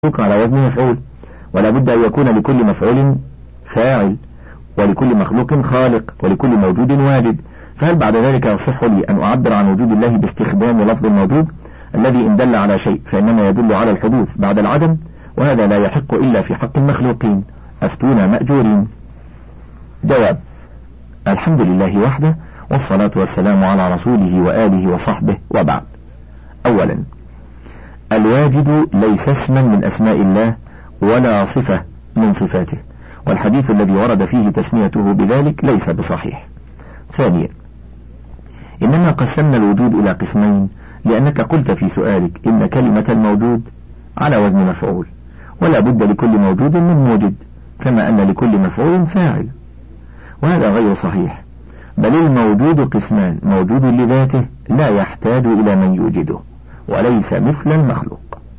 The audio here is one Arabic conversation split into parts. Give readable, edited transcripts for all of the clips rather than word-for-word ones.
على وزن مفعول، ولا بد أن يكون لكل مفعول فاعل، ولكل مخلوق خالق، ولكل موجود واجد. فهل بعد ذلك يصح لي أن أعبر عن وجود الله باستخدام لفظ الموجود الذي إن دل على شيء فإنما يدل على الحدوث بعد العدم، وهذا لا يحق إلا في حق المخلوقين؟ أفتونا مأجورين. جواب: الحمد لله وحده، والصلاة والسلام على رسوله وآله وصحبه، وبعد. أولا، الواجد ليس اسما من أسماء الله ولا صفة من صفاته، والحديث الذي ورد فيه تسميته بذلك ليس بصحيح. ثانيا، إنما قسمنا الوجود إلى قسمين لأنك قلت في سؤالك إن كلمة الموجود على وزن مفعول، ولا بد لكل موجود من موجد، كما أن لكل مفعول فاعل، وهذا غير صحيح، بل الموجود قسمان: موجود لذاته لا يحتاج إلى من يوجده وليس مثل المخلوق،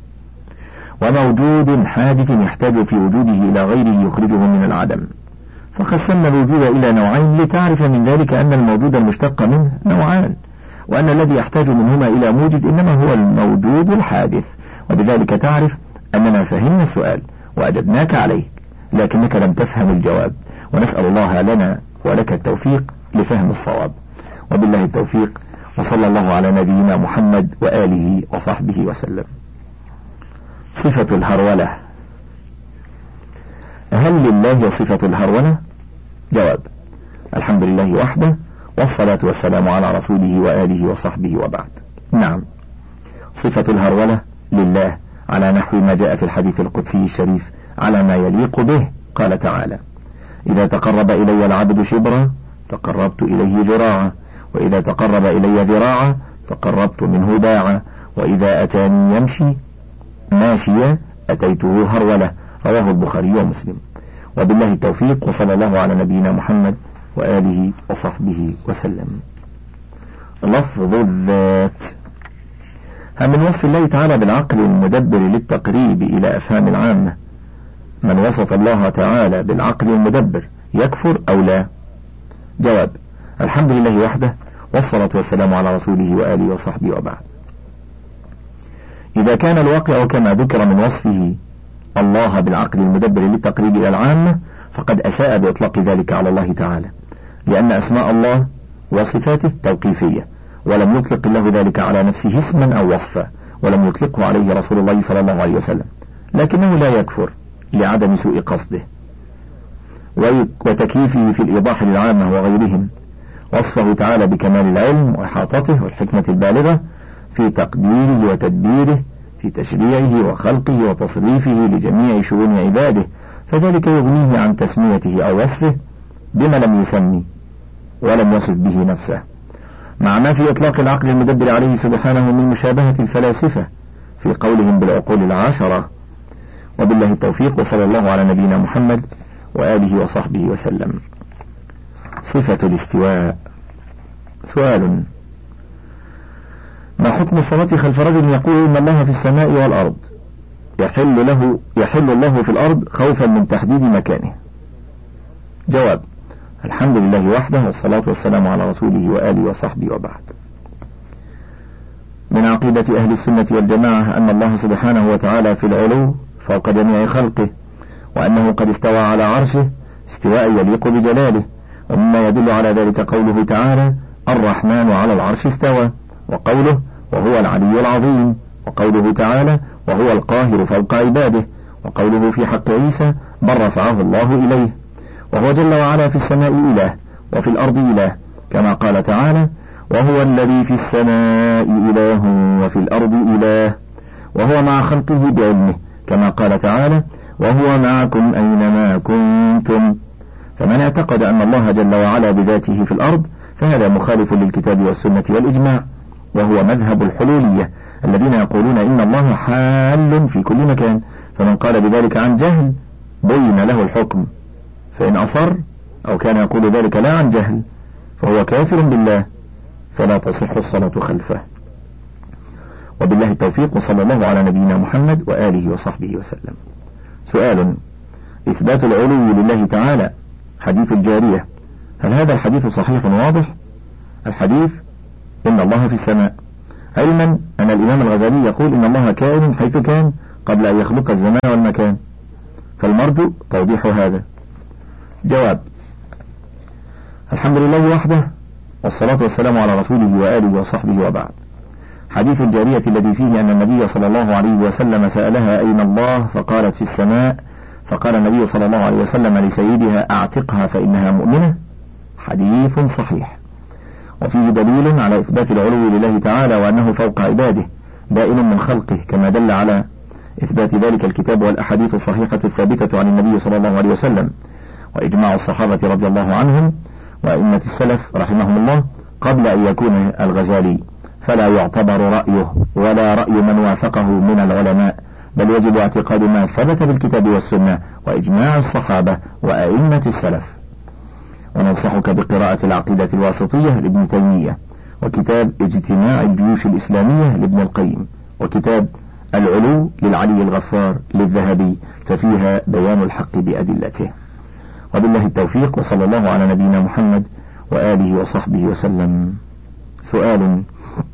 وموجود حادث يحتاج في وجوده إلى غيره يخرجه من العدم. فقسمنا الوجود إلى نوعين لتعرف من ذلك أن الموجود المشتق منه نوعان، وأن الذي يحتاج منهما إلى موجد إنما هو الموجود الحادث، وبذلك تعرف أننا فهمنا السؤال وأجبناك عليه، لكنك لم تفهم الجواب، ونسأل الله لنا ولك التوفيق لفهم الصواب، وبالله التوفيق، وصلى الله على نبينا محمد وآله وصحبه وسلم. صفة الهرولة: هل لله صفة الهرولة؟ جواب: الحمد لله وحده، والصلاة والسلام على رسوله وآله وصحبه، وبعد. نعم، صفة الهرولة لله على نحو ما جاء في الحديث القدسي الشريف على ما يليق به. قال تعالى: إذا تقرب إلي العبد شبرا تقربت إليه ذراعا، وإذا تقرب إلي ذراعا تقربت منه باعا، وإذا أتاني يمشي ماشيا أتيته هرولة. رواه البخاري ومسلم. وبالله التوفيق، وصلى الله على نبينا محمد وآله وصحبه وسلم. لفظ الذات: هل من وصف الله تعالى بالعقل المدبر للتقريب إلى أفهام العامة من وصف الله تعالى بالعقل المدبر يكفر أو لا؟ جواب: الحمد لله وحده، والصلاة والسلام على رسوله وآله وصحبه، وبعد. إذا كان الواقع كما ذكر من وصفه الله بالعقل المدبر للتقريب إلى العامة فقد أساء بإطلاق ذلك على الله تعالى، لأن أسماء الله وصفاته توقيفية، ولم يطلق الله ذلك على نفسه اسما أو وصفا، ولم يطلقه عليه رسول الله صلى الله عليه وسلم، لكنه لا يكفر لعدم سوء قصده وتكييفه في الإيضاح للعامة وغيرهم. وصفه تعالى بكمال العلم وإحاطته والحكمة البالغة في تقديره وتدبيره، في تشريعه وخلقه وتصريفه لجميع شؤون عباده، فذلك يغنيه عن تسميته أو وصفه بما لم يسمي ولم يصف به نفسه، مع ما في إطلاق العقل المدبر عليه سبحانه من مشابهة الفلاسفة في قولهم بالعقول العشرة. وبالله التوفيق، وصلى الله على نبينا محمد وآله وصحبه وسلم. صفة الاستواء. سؤال: ما حكم الصلاة خلف رجل يقول إن الله في السماء والأرض يحل الله في الأرض خوفا من تحديد مكانه؟ جواب: الحمد لله وحده، والصلاة والسلام على رسوله وآله وصحبه، وبعد. من عقيدة أهل السنة والجماعة أن الله سبحانه وتعالى في العلو فوق جميع خلقه، وأنه قد استوى على عرشه استواء يليق بجلاله، ومما يدل على ذلك قوله تعالى: الرحمن على العرش استوى، وقوله: وهو العلي العظيم، وقوله تعالى: وهو القاهر فوق عباده، وقوله في حق عيسى: بل رفعه الله إليه. وهو جل وعلا في السماء إله وفي الأرض إله، كما قال تعالى: وهو الذي في السماء إله وفي الأرض إله، وهو مع خلقه بعلمه، كما قال تعالى: وهو معكم أينما كنتم. فمن اعتقد أن الله جل وعلا بذاته في الأرض فهذا مخالف للكتاب والسنة والإجماع، وهو مذهب الحلولية الذين يقولون إن الله حال في كل مكان، فمن قال بذلك عن جهل بين له الحكم، فإن أصر أو كان يقول ذلك لا عن جهل فهو كافر بالله، فلا تصح الصلاة خلفه. وبالله التوفيق، وصلى الله على نبينا محمد وآله وصحبه وسلم. سؤال: إثبات العلو لله تعالى، حديث الجارية، هل هذا الحديث صحيح واضح؟ الحديث: إن الله في السماء، علما أن الإمام الغزالي يقول إن الله كائن حيث كان قبل أن يخلق الزمان والمكان، فالمرجو توضيح هذا. جواب: الحمد لله وحده، والصلاة والسلام على رسوله وآله وصحبه، وبعد. حديث الجارية الذي فيه أن النبي صلى الله عليه وسلم سألها أين الله فقالت في السماء، فقال النبي صلى الله عليه وسلم لسيدها أعتقها فإنها مؤمنة، حديث صحيح، وفيه دليل على إثبات العلو لله تعالى وأنه فوق عباده بائن من خلقه، كما دل على إثبات ذلك الكتاب والأحاديث الصحيحة الثابتة عن النبي صلى الله عليه وسلم، وإجماع الصحابة رضي الله عنهم وأئمة السلف رحمهم الله قبل أن يكون الغزالي، فلا يعتبر رأيه ولا رأي من وافقه من العلماء، بل يجب اعتقاد ما ثبت بالكتاب والسنة وإجماع الصحابة وأئمة السلف. وننصحك بقراءة العقيدة الواسطية لابن تيمية، وكتاب اجتماع الجيوش الإسلامية لابن القيم، وكتاب العلو للعلي الغفار للذهبي، ففيها بيان الحق بأدلته. وبالله التوفيق، وصلى الله على نبينا محمد وآله وصحبه وسلم. سؤال: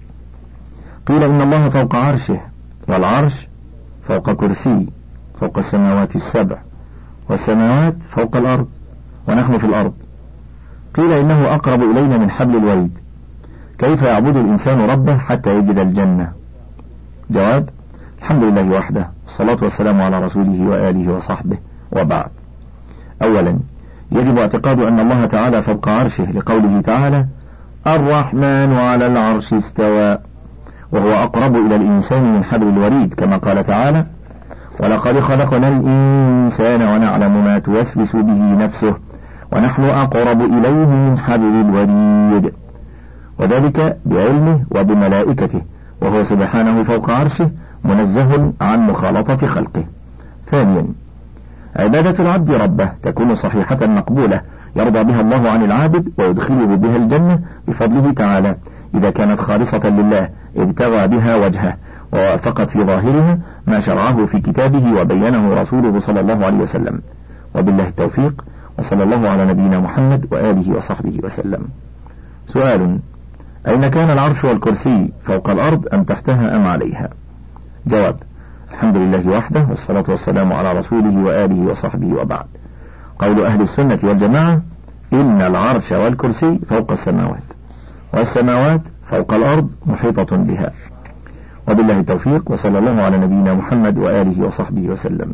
قيل إن الله فوق عرشه، والعرش فوق كرسي، فوق السماوات السبع، والسماوات فوق الأرض، ونحن في الأرض. قيل إنه أقرب إلينا من حبل الوريد، كيف يعبد الإنسان ربه حتى يجد الجنة؟ جواب: الحمد لله وحده، والصلاة والسلام على رسوله وآله وصحبه، وبعد. أولا، يجب اعتقاد أن الله تعالى فوق عرشه، لقوله تعالى: الرحمن على العرش استوى، وهو أقرب إلى الإنسان من حبل الوريد، كما قال تعالى: ولقد خلقنا الإنسان ونعلم ما توسوس به نفسه ونحن أقرب إليه من حبل الوريد، وذلك بعلمه وبملائكته، وهو سبحانه فوق عرشه منزه عن مخالطة خلقه. ثانيا، عبادة العبد ربه تكون صحيحة مقبولة يرضى بها الله عن العابد ويدخله بها الجنة بفضله تعالى، إذا كانت خالصة لله ابتغى بها وجهه، ووافقت في ظاهرها ما شرعه في كتابه وبينه رسوله صلى الله عليه وسلم. وبالله التوفيق، وصلى الله على نبينا محمد وآله وصحبه وسلم. سؤال: أين كان العرش والكرسي، فوق الأرض أم تحتها أم عليها؟ جواب: الحمد لله وحده، والصلاة والسلام على رسوله وآله وصحبه، وبعد. قول أهل السنة والجماعة: إن العرش والكرسي فوق السماوات، والسماوات فوق الأرض محيطة بها. وبالله التوفيق، وصلى الله على نبينا محمد وآله وصحبه وسلم.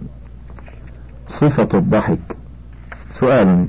صفة الضحك. سؤال: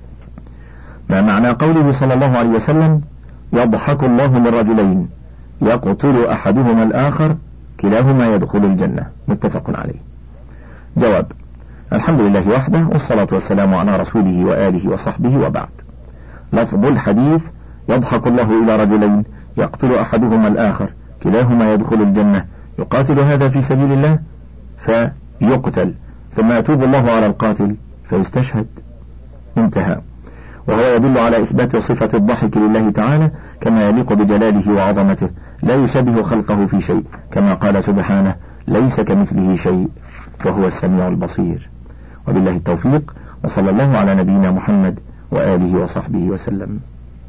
ما معنى قوله صلى الله عليه وسلم: يضحك الله من رجلين يقتل أحدهما الآخر كلاهما يدخل الجنة، متفق عليه؟ جواب: الحمد لله وحده، والصلاة والسلام على رسوله وآله وصحبه، وبعد. لفظ الحديث: يضحك الله إلى رجلين يقتل أحدهما الآخر كلاهما يدخل الجنة، يقاتل هذا في سبيل الله فيقتل، ثم يتوب الله على القاتل فيستشهد، انتهى. وهو يدل على إثبات صفة الضحك لله تعالى كما يليق بجلاله وعظمته، لا يشبه خلقه في شيء، كما قال سبحانه: ليس كمثله شيء وهو السميع البصير. وبالله التوفيق، وصلى الله على نبينا محمد وآله وصحبه وسلم.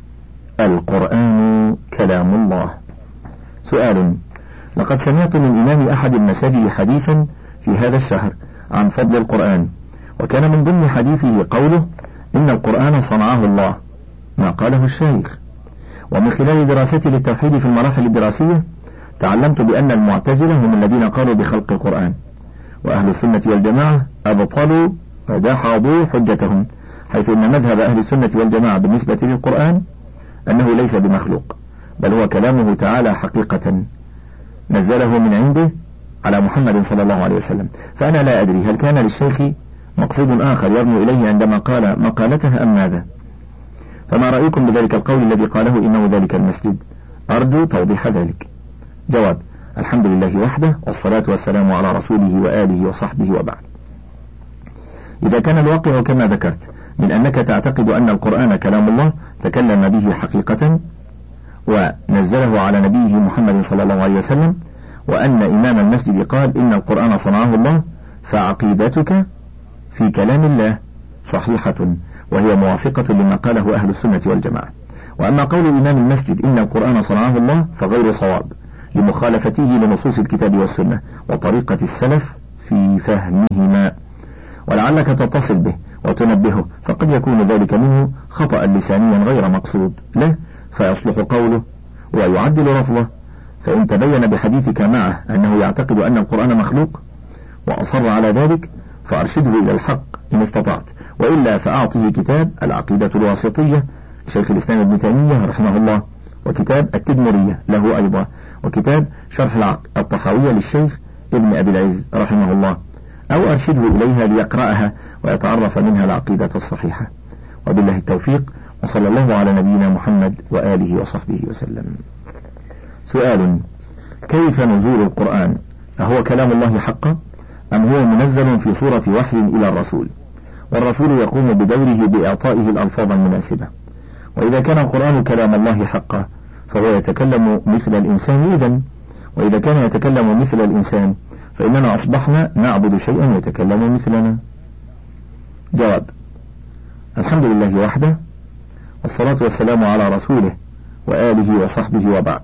القرآن كلام الله. سؤال: لقد سمعت من إمام أحد المساجد حديثا في هذا الشهر عن فضل القرآن، وكان من ضمن حديثه قوله: إن القرآن صنعه الله، ما قاله الشيخ. ومن خلال دراستي للتوحيد في المراحل الدراسية تعلمت بأن المعتزلة هم الذين قالوا بخلق القرآن، وأهل السنة والجماعة أبطلوا ودحضوا حجتهم، حيث أن مذهب أهل السنة والجماعة بالنسبة للقرآن أنه ليس بمخلوق، بل هو كلامه تعالى حقيقة نزله من عنده على محمد صلى الله عليه وسلم. فأنا لا أدري هل كان للشيخ مقصود آخر يرمي إليه عندما قال مقالته أم ماذا؟ فما رأيكم بذلك القول الذي قاله إنه ذلك المسجد؟ أرجو توضيح ذلك. جواب: الحمد لله وحده، والصلاة والسلام على رسوله وآله وصحبه، وبعد. إذا كان الواقع كما ذكرت من أنك تعتقد أن القرآن كلام الله تكلم به حقيقة ونزله على نبيه محمد صلى الله عليه وسلم، وأن إمام المسجد قال إن القرآن صنعه الله، فعقيدتك في كلام الله صحيحة، وهي موافقة لما قاله أهل السنة والجماعة. وأما قول إمام المسجد إن القرآن صنعه الله فغير صواب، لمخالفته لنصوص الكتاب والسنة وطريقة السلف في فهمهما، ولعلك تتصل به وتنبهه، فقد يكون ذلك منه خطأ لسانيا غير مقصود له، فيصلح قوله ويعدل لفظه. فإن تبين بحديثك معه أنه يعتقد أن القرآن مخلوق وأصر على ذلك فأرشده إلى الحق إن استطعت، وإلا فأعطه كتاب العقيدة الواسطية شيخ الإسلام ابن تيمية رحمه الله، وكتاب التدمرية له أيضا، وكتاب شرح الطحاوية للشيخ ابن أبي العز رحمه الله، أو أرشده إليها ليقرأها ويتعرف منها العقيدة الصحيحة. وبالله التوفيق، وصلى الله على نبينا محمد وآله وصحبه وسلم. سؤال: كيف نزول القرآن؟ أهو كلام الله حقا أم هو منزل في صورة وحي إلى الرسول، والرسول يقوم بدوره بإعطائه الألفاظ المناسبة؟ وإذا كان القرآن كلام الله حقا فهو يتكلم مثل الإنسان إذن، وإذا كان يتكلم مثل الإنسان فإننا أصبحنا نعبد شيئا يتكلم مثلنا. جواب: الحمد لله وحده، والصلاة والسلام على رسوله وآله وصحبه وبعد.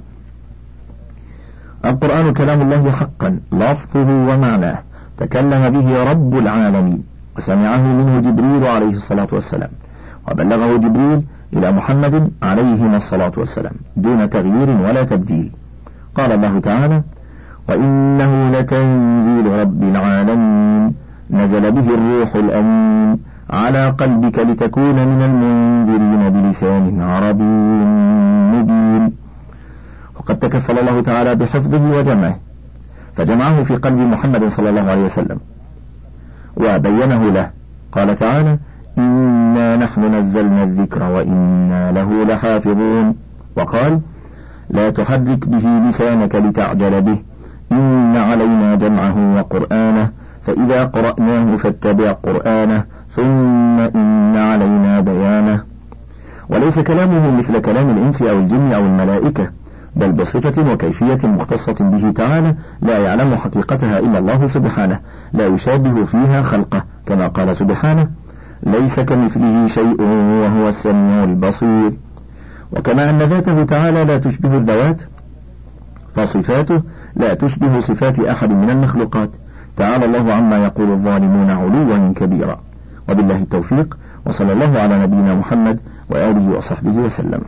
القرآن كلام الله حقا لفظه ومعناه، تكلم به رب العالمين، وسمعه منه جبريل عليه الصلاة والسلام، وبلغه جبريل إلى محمد عليهما الصلاة والسلام دون تغيير ولا تبديل. قال الله تعالى: وإنه لتنزيل رب العالمين نزل به الروح الأمين على قلبك لتكون من المنذرين بلسان عربي مبين. وقد تكفل الله تعالى بحفظه وجمعه، فجمعه في قلب محمد صلى الله عليه وسلم وبينه له. قال تعالى: إنا نحن نزلنا الذكر وإنا له لحافظون. وقال: لا تحرك به لسانك لتعجل به، إن علينا جمعه وقرآنه، فإذا قرأناه فاتبع قرآنه، ثم إن علينا بيانه. وليس كلامه مثل كلام الإنس أو الجن أو الملائكة، بل بصفة وكيفية مختصة به تعالى لا يعلم حقيقتها إلا الله سبحانه، لا يشابه فيها خلقه، كما قال سبحانه: ليس كمثله شيء وهو السميع البصير. وكما أن ذاته تعالى لا تشبه الذوات، فصفاته لا تشبه صفات أحد من المخلوقات، تعالى الله عما يقول الظالمون علوا كبيرا. وبالله التوفيق، وصلى الله على نبينا محمد وآله وصحبه وسلم.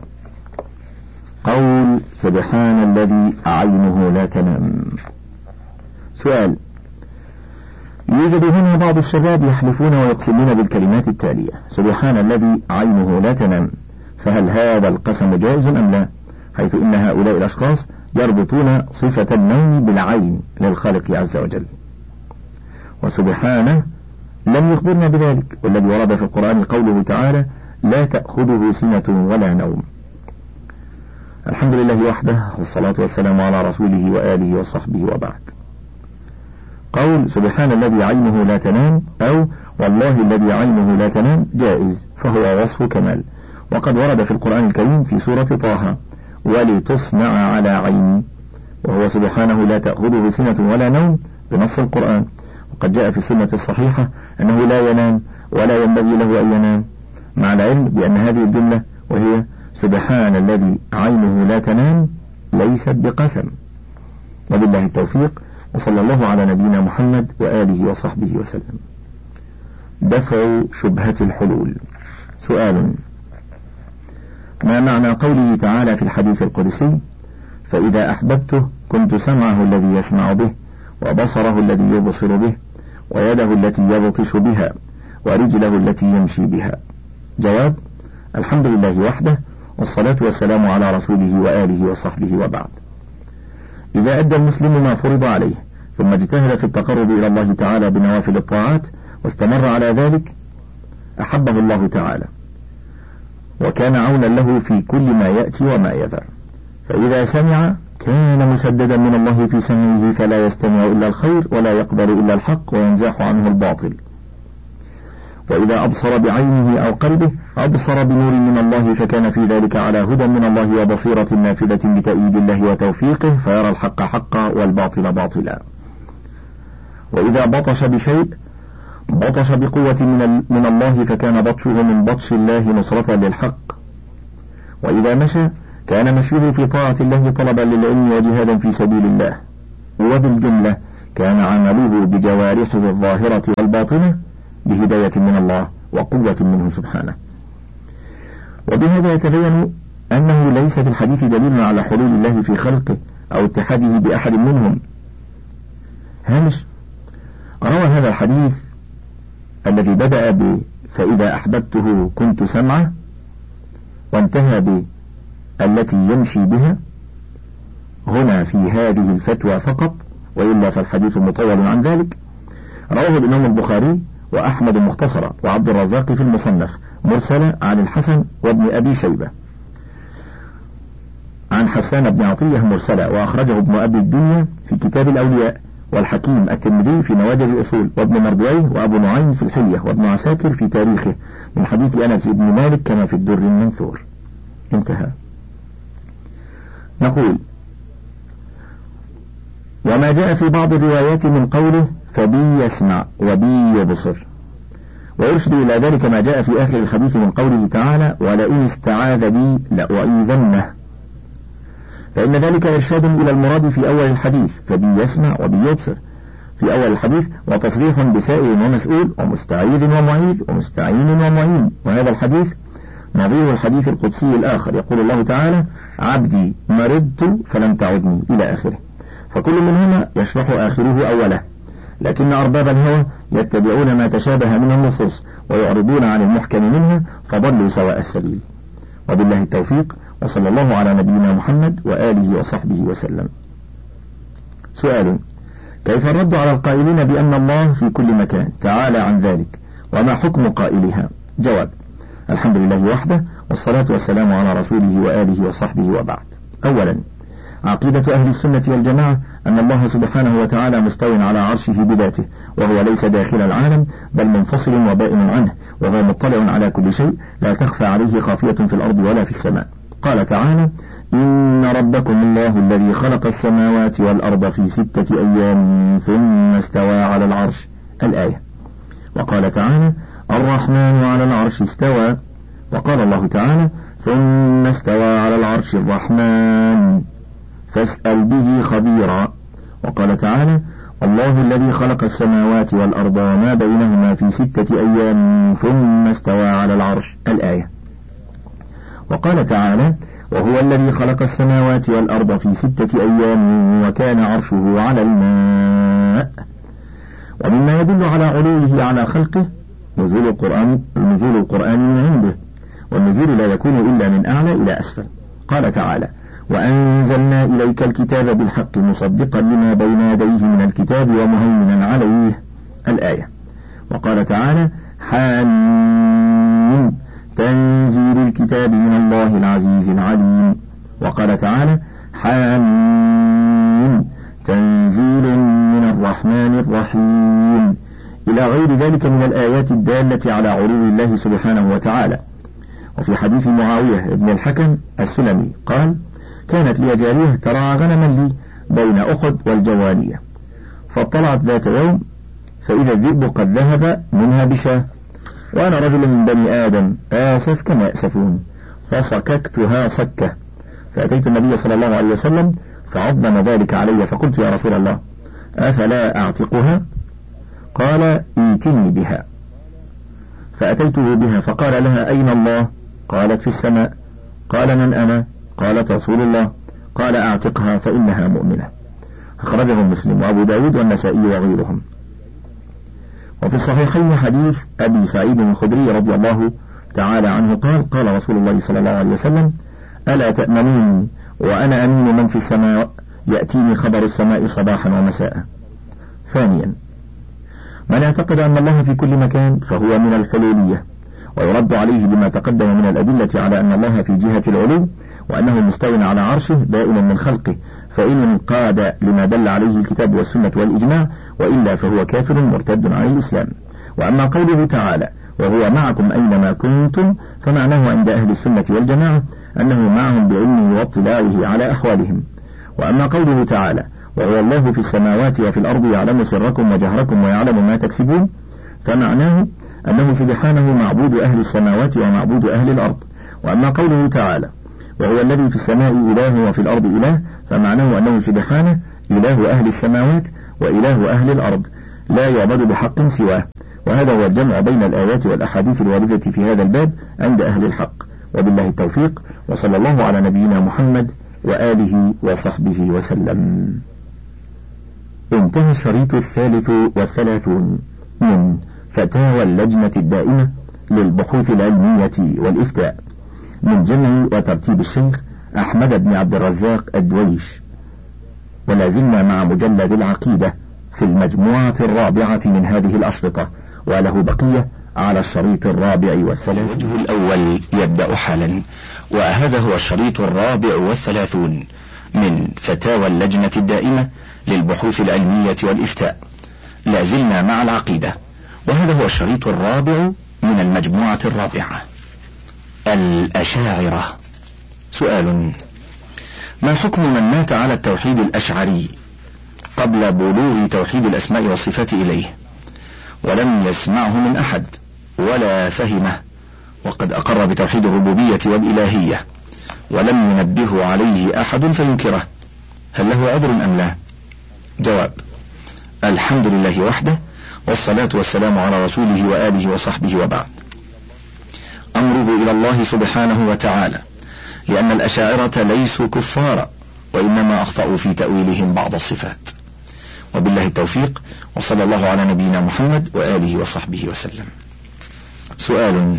قول: سبحان الذي عينه لا تنام. سؤال: يوجد هنا بعض الشباب يحلفون ويقسمون بالكلمات التالية: سبحان الذي عينه لا تنام، فهل هذا القسم جائز أم لا؟ حيث إن هؤلاء الأشخاص يربطون صفة النوم بالعين للخالق عز وجل، وسبحانه لم يخبرنا بذلك، والذي ورد في القرآن قوله تعالى: لا تأخذه سنة ولا نوم. الحمد لله وحده، والصلاة والسلام على رسوله وآله وصحبه وبعد. قول: سبحان الذي عينه لا تنام أو والله الذي عينه لا تنام جائز، فهو وصف كمال، وقد ورد في القرآن الكريم في سورة طه: ولتصنع على عيني، وهو سبحانه لا تأخذه سنة ولا نوم بنص القرآن. وقد جاء في السنة الصحيحة أنه لا ينام ولا ينبغي له أن ينام، مع العلم بأن هذه الجملة وهي سبحان الذي عينه لا تنام ليست بقسم. وبالله التوفيق، وصلى الله على نبينا محمد وآله وصحبه وسلم. دفع شبهة الحلول. سؤال: ما معنى قوله تعالى في الحديث القدسي: فإذا أحببته كنت سمعه الذي يسمع به، وبصره الذي يبصر به، ويده التي يبطش بها، ورجله التي يمشي بها؟ جواب: الحمد لله وحده، والصلاة والسلام على رسوله وآله وصحبه وبعد. إذا أدى المسلم ما فرض عليه ثم اجتهد في التقرب إلى الله تعالى بنوافل الطاعات واستمر على ذلك أحبه الله تعالى، وكان عونا له في كل ما يأتي وما يذر. فإذا سمع كان مسددا من الله في سمعه، فلا يستمع إلا الخير ولا يقبل إلا الحق وينزاح عنه الباطل. وإذا أبصر بعينه أو قلبه أبصر بنور من الله، فكان في ذلك على هدى من الله وبصيرة نافذة بتأييد الله وتوفيقه، فيرى الحق حقا والباطل باطلا. وإذا بطش بشيء بطش بقوة من الله، فكان بطشه من بطش الله نصرة للحق. وإذا مشى كان مشيه في طاعة الله طلبا للعلم وجهادا في سبيل الله. وبالجملة كان عمله بجوارحه الظاهرة والباطنة بهداية من الله وقوة منه سبحانه. وبهذا يتبين أنه ليس في الحديث دليل على حلول الله في خلقه أو اتحاده بأحد منهم. هامش: روى هذا الحديث الذي بدأ فإذا أحببته كنت سمعه وانتهى التي يمشي بها هنا في هذه الفتوى فقط، وإلا فالحديث مطول عن ذلك. رواه الإمام البخاري وأحمد مختصرا وعبد الرزاق في المصنف مرسلة عن الحسن وابن أبي شيبة عن حسان بن عطية مرسلة، وأخرجه ابن أبي الدنيا في كتاب الأولياء، والحكيم الترمذي في نوادر الأصول، وابن مردويه وأبو نعيم في الحلية، وابن عساكر في تاريخه من حديث أنس بن مالك كما في الدر المنثور. انتهى. نقول: وما جاء في بعض الروايات من قوله فبي يسمع وبي يبصر، ويرشد إلى ذلك ما جاء في آخر الحديث من قوله تعالى ولئن استعاذ بي لأعيذنه، فإن ذلك إرشاد إلى المراد في أول الحديث فبي يسمع وبي يبصر في أول الحديث، وتصريح بسائل ومسؤول ومستعيذ ومعيذ ومستعين ومعين. وهذا الحديث نظير الحديث القدسي الآخر، يقول الله تعالى عبدي مرضت فلم تعدني إلى آخره، فكل منهما يشرح آخره أوله، لكن أرباب الهوى يتبعون ما تشابه من النصوص ويعرضون عن المحكم منها فضلوا سواء السبيل. وبالله التوفيق، وصلى الله على نبينا محمد وآله وصحبه وسلم. سؤال: كيف الرد على القائلين بأن الله في كل مكان تعالى عن ذلك، وما حكم قائلها؟ جواب: الحمد لله وحده، والصلاة والسلام على رسوله وآله وصحبه، وبعد. أولا، عقيدة أهل السنة والجماعة أن الله سبحانه وتعالى مستو على عرشه بذاته، وهو ليس داخل العالم بل منفصل وبائن عنه، وهو مطلع على كل شيء لا تخفى عليه خافية في الأرض ولا في السماء. قال تعالى إن ربكم الله الذي خلق السماوات والأرض في 6 أيام ثم استوى على العرش، الآية. وقال تعالى الرحمن على العرش استوى. وقال الله تعالى ثم استوى على العرش الرحمن فاسأل به خبيرا. وقال تعالى الله الذي خلق السماوات والأرض وما بينهما في 6 أيام ثم استوى على العرش، الآية. وقال تعالى وهو الذي خلق السماوات والأرض في 6 أيام وكان عرشه على الماء. ومما يدل على علوه على خلقه نزول القرآن من عنده، والنزول لا يكون إلا من أعلى إلى أسفل. قال تعالى وأنزلنا إليك الكتاب بالحق مصدقا لما بين يديه من الكتاب ومهيمنا عليه، الآية. وقال تعالى حامين تنزيل الكتاب من الله العزيز العليم. وقال تعالى حامين تنزيل من الرحمن الرحيم، إلى غير ذلك من الآيات الدالة على علو الله سبحانه وتعالى. وفي حديث معاوية بن الحكم السلمي قال كانت لي جارية ترعى غنما لي بين أحد والجوانية، فاطلعت ذات يوم فإذا الذئب قد ذهب منها بشاة، وأنا رجل من بني آدم آسف كما يأسفون، فصككتها صكة، فأتيت النبي صلى الله عليه وسلم فعظم ذلك علي، فقلت يا رسول الله أفلا أعتقها؟ قال ائتني بها، فأتيته بها فقال لها أين الله؟ قالت في السماء. قال من أنا؟ قالت رسول الله. قال أعتقها فإنها مؤمنة. أخرجه مسلم وأبو داود والنسائي وغيرهم. وفي الصحيحين حديث أبي سعيد الخدري رضي الله تعالى عنه قال قال رسول الله صلى الله عليه وسلم ألا تأمنوني وأنا أمين من في السماء يأتيني خبر السماء صباحا ومساء. ثانيا، من اعتقد أن الله في كل مكان فهو من الحلولية، ويرد عليه بما تقدم من الأدلة على أن الله في جهة العلو، وأنه مستو على عرشه بائن من خلقه، فإن انقاد لما دل عليه الكتاب والسنة والإجماع، وإلا فهو كافر مرتد عن الإسلام. وأما قوله تعالى وهو معكم أينما كنتم، فمعناه عند أهل السنة والجماعة أنه معهم بعلمه واطلاعه على أحوالهم. وأما قوله تعالى وهو الله في السماوات وفي الأرض يعلم سركم وجهركم ويعلم ما تكسبون، فمعناه أنه سبحانه معبود أهل السماوات ومعبود أهل الأرض. وأما قوله تعالى وهو الذي في السماء إله وفي الأرض إله، فمعناه أنه سبحانه إله أهل السماوات وإله أهل الأرض لا يعبد بحق سواه. وهذا هو الجمع بين الآيات والأحاديث الواردة في هذا الباب عند أهل الحق، وبالله التوفيق، وصلى الله على نبينا محمد وآله وصحبه وسلم. انتهى الشريط 33 من فتاوى اللجنة الدائمة للبحوث العلمية والإفتاء من جمع وترتيب الشيخ أحمد بن عبد الرزاق الدويش، ولا زلنا مع مجلد العقيدة في المجموعة الرابعة من هذه الأشرطة، وله بقية على الشريط الرابع والثلاثين. الوجه الأول يبدأ حالا، وهذا هو الشريط الرابع والثلاثون من فتاوى اللجنة الدائمة للبحوث العلمية والإفتاء. لا زلنا مع العقيدة، وهذا هو الشريط الرابع من المجموعة الرابعة. الأشاعرة. سؤال: ما حكم من مات على التوحيد الأشعري قبل بلوغ توحيد الأسماء والصفات إليه، ولم يسمعه من أحد ولا فهمه، وقد أقر بتوحيد الربوبية والإلهية ولم ينبه عليه أحد فينكره، هل له عذر أم لا؟ جواب: الحمد لله وحده، والصلاة والسلام على رسوله وآله وصحبه، وبعد. أمره إلى الله سبحانه وتعالى، لأن الأشاعرة ليسوا كفارا، وإنما أخطأوا في تأويلهم بعض الصفات، وبالله التوفيق، وصلى الله على نبينا محمد وآله وصحبه وسلم. سؤال: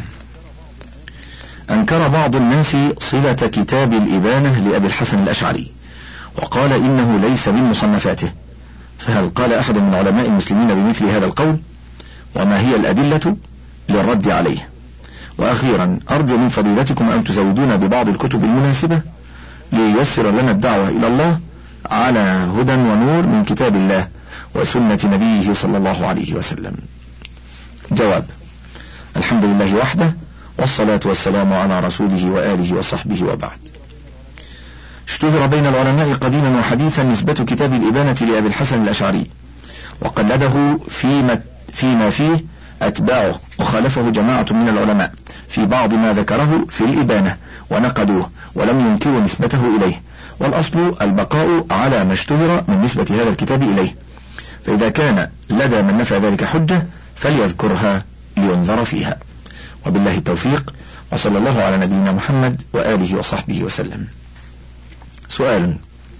أنكر بعض الناس صلة كتاب الإبانة لأبي الحسن الأشعري، وقال إنه ليس من مصنفاته، فهل قال أحد من علماء المسلمين بمثل هذا القول؟ وما هي الأدلة للرد عليه؟ وأخيرا، أرجو من فضيلتكم أن تزودون ببعض الكتب المناسبة لييسر لنا الدعوة إلى الله على هدى ونور من كتاب الله وسنة نبيه صلى الله عليه وسلم. جواب: الحمد لله وحده، والصلاة والسلام على رسوله وآله وصحبه، وبعد. اشتهر بين العلماء قديما وحديثا نسبة كتاب الإبانة لأبي الحسن الأشعري، وقلده فيما فيه أتباعه، وخالفه جماعة من العلماء في بعض ما ذكره في الإبانة ونقدوه ولم ينكروا نسبته إليه، والأصل البقاء على ما اشتهر من نسبة هذا الكتاب إليه، فإذا كان لدى من نفى ذلك حجة فليذكرها لينظر فيها، وبالله التوفيق، وصلى الله على نبينا محمد وآله وصحبه وسلم. سؤال: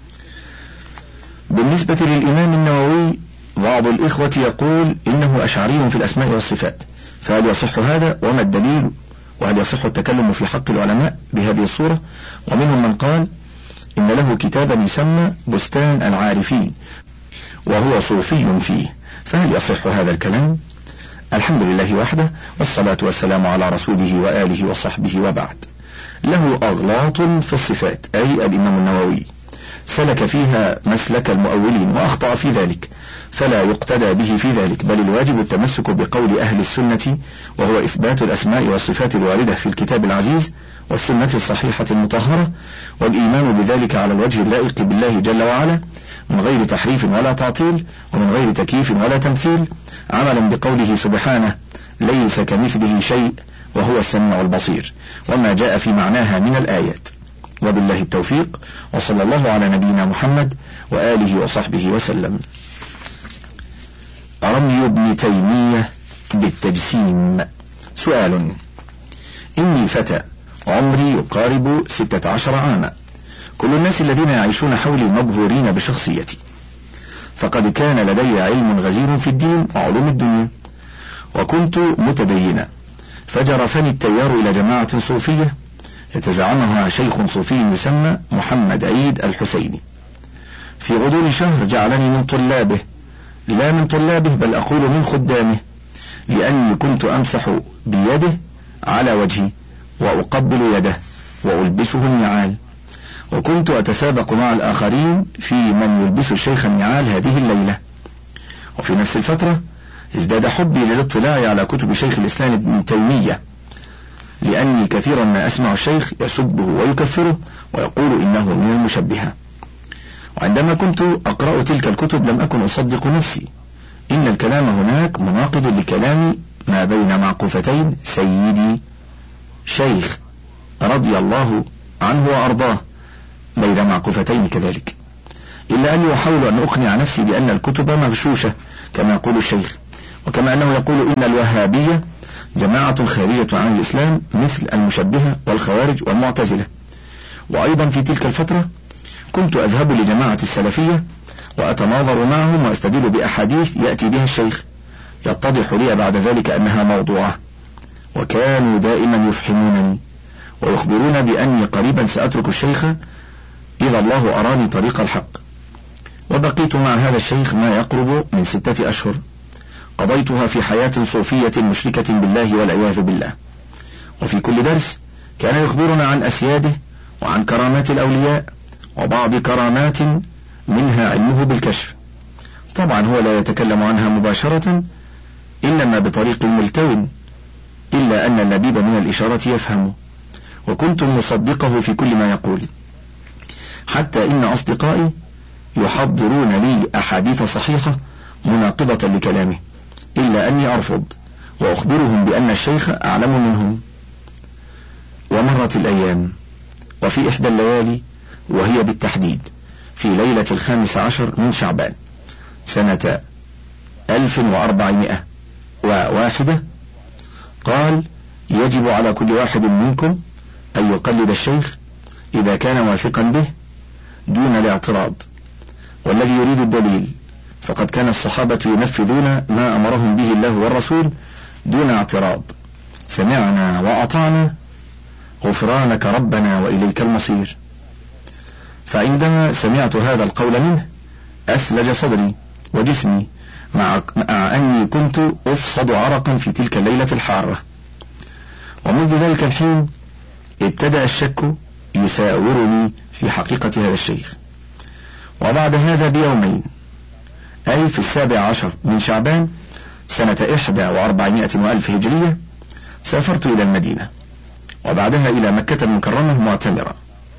بالنسبة للإمام النووي بعض الإخوة يقول إنه أشعري في الأسماء والصفات، فهل يصح هذا وما الدليل؟ وهل يصح التكلم في حق العلماء بهذه الصورة؟ ومنهم من قال إن له كتابا يسمى بستان العارفين وهو صوفي فيه، فهل يصح هذا الكلام؟ الحمد لله وحده، والصلاة والسلام على رسوله وآله وصحبه، وبعد. له أغلاط في الصفات، أي الإمام النووي سلك فيها مسلك المؤولين وأخطأ في ذلك، فلا يقتدى به في ذلك، بل الواجب التمسك بقول أهل السنة، وهو إثبات الأسماء والصفات الواردة في الكتاب العزيز والسنة الصحيحة المطهرة، والإيمان بذلك على الوجه اللائق بالله جل وعلا، من غير تحريف ولا تعطيل، ومن غير تكييف ولا تمثيل، عملا بقوله سبحانه: ليس كمثله شيء وهو السميع البصير، وما جاء في معناها من الآيات، وبالله التوفيق، وصلى الله على نبينا محمد وآله وصحبه وسلم. رمي ابن تيمية بالتجسيم. سؤال: إني فتى عمري يقارب 16 عاما، كل الناس الذين يعيشون حولي مبهورين بشخصيتي، فقد كان لدي علم غزير في الدين وعلوم الدنيا، وكنت متدينا، فجرفني التيار إلى جماعة صوفية يتزعمها شيخ صوفي يسمى محمد عيد الحسيني. في غضون شهر جعلني من طلابه، لا من طلابه بل أقول من خدامه، لأني كنت أمسح بيده على وجهي وأقبل يده وألبسه النعال، وكنت أتسابق مع الآخرين في من يلبس الشيخ النعال هذه الليلة. وفي نفس الفترة ازداد حبي للاطلاع على كتب شيخ الإسلام ابن تيمية، لأني كثيرا ما أسمع الشيخ يسبه ويكفره ويقول إنه من المشبهة، وعندما كنت أقرأ تلك الكتب لم أكن أصدق نفسي، إن الكلام هناك مناقض لكلام ما بين معقوفتين سيدي شيخ رضي الله عنه وأرضاه، بين معقوفتين كذلك، إلا أني أحاول أن أقنع نفسي بأن الكتب مغشوشة كما يقول الشيخ، وكما أنه يقول إن الوهابية جماعة خارجة عن الإسلام مثل المشبهة والخوارج والمعتزلة. وأيضا في تلك الفترة كنت أذهب لجماعة السلفية وأتناظر معهم وأستدل بأحاديث يأتي بها الشيخ، يتضح لي بعد ذلك أنها موضوعة، وكانوا دائما يفحمونني ويخبرون بأني قريبا سأترك الشيخ إذا الله أراني طريق الحق. وبقيت مع هذا الشيخ ما يقرب من 6 أشهر قضيتها في حياة صوفية مشركة بالله والعياذ بالله. وفي كل درس كان يخبرنا عن أسياده وعن كرامات الأولياء وبعض كرامات منها علمه بالكشف. طبعا هو لا يتكلم عنها مباشرة إنما بطريق ملتون، إلا أن اللبيب من الإشارة يفهم، وكنت مصدقه في كل ما يقول، حتى إن أصدقائي يحضرون لي أحاديث صحيحة مناقضة لكلامه، إلا أني أرفض وأخبرهم بأن الشيخ أعلم منهم. ومرت الأيام، وفي إحدى الليالي، وهي بالتحديد في ليلة 15 من شعبان سنة 1401، قال: يجب على كل واحد منكم أن يقلد الشيخ إذا كان واثقا به دون الاعتراض، والذي يريد الدليل فقد كان الصحابة ينفذون ما أمرهم به الله والرسول دون اعتراض. سمعنا وأطعنا، غفرانك ربنا وإليك المصير. فعندما سمعت هذا القول منه أثلج صدري وجسمي، مع أني كنت أفصد عرقا في تلك الليلة الحارة. ومنذ ذلك الحين ابتدأ الشك يساورني في حقيقة هذا الشيخ. وبعد هذا بيومين، أي في 17 من شعبان سنة 1400 هجرية، سافرت إلى المدينة، وبعدها إلى مكة المكرمة معتمرة،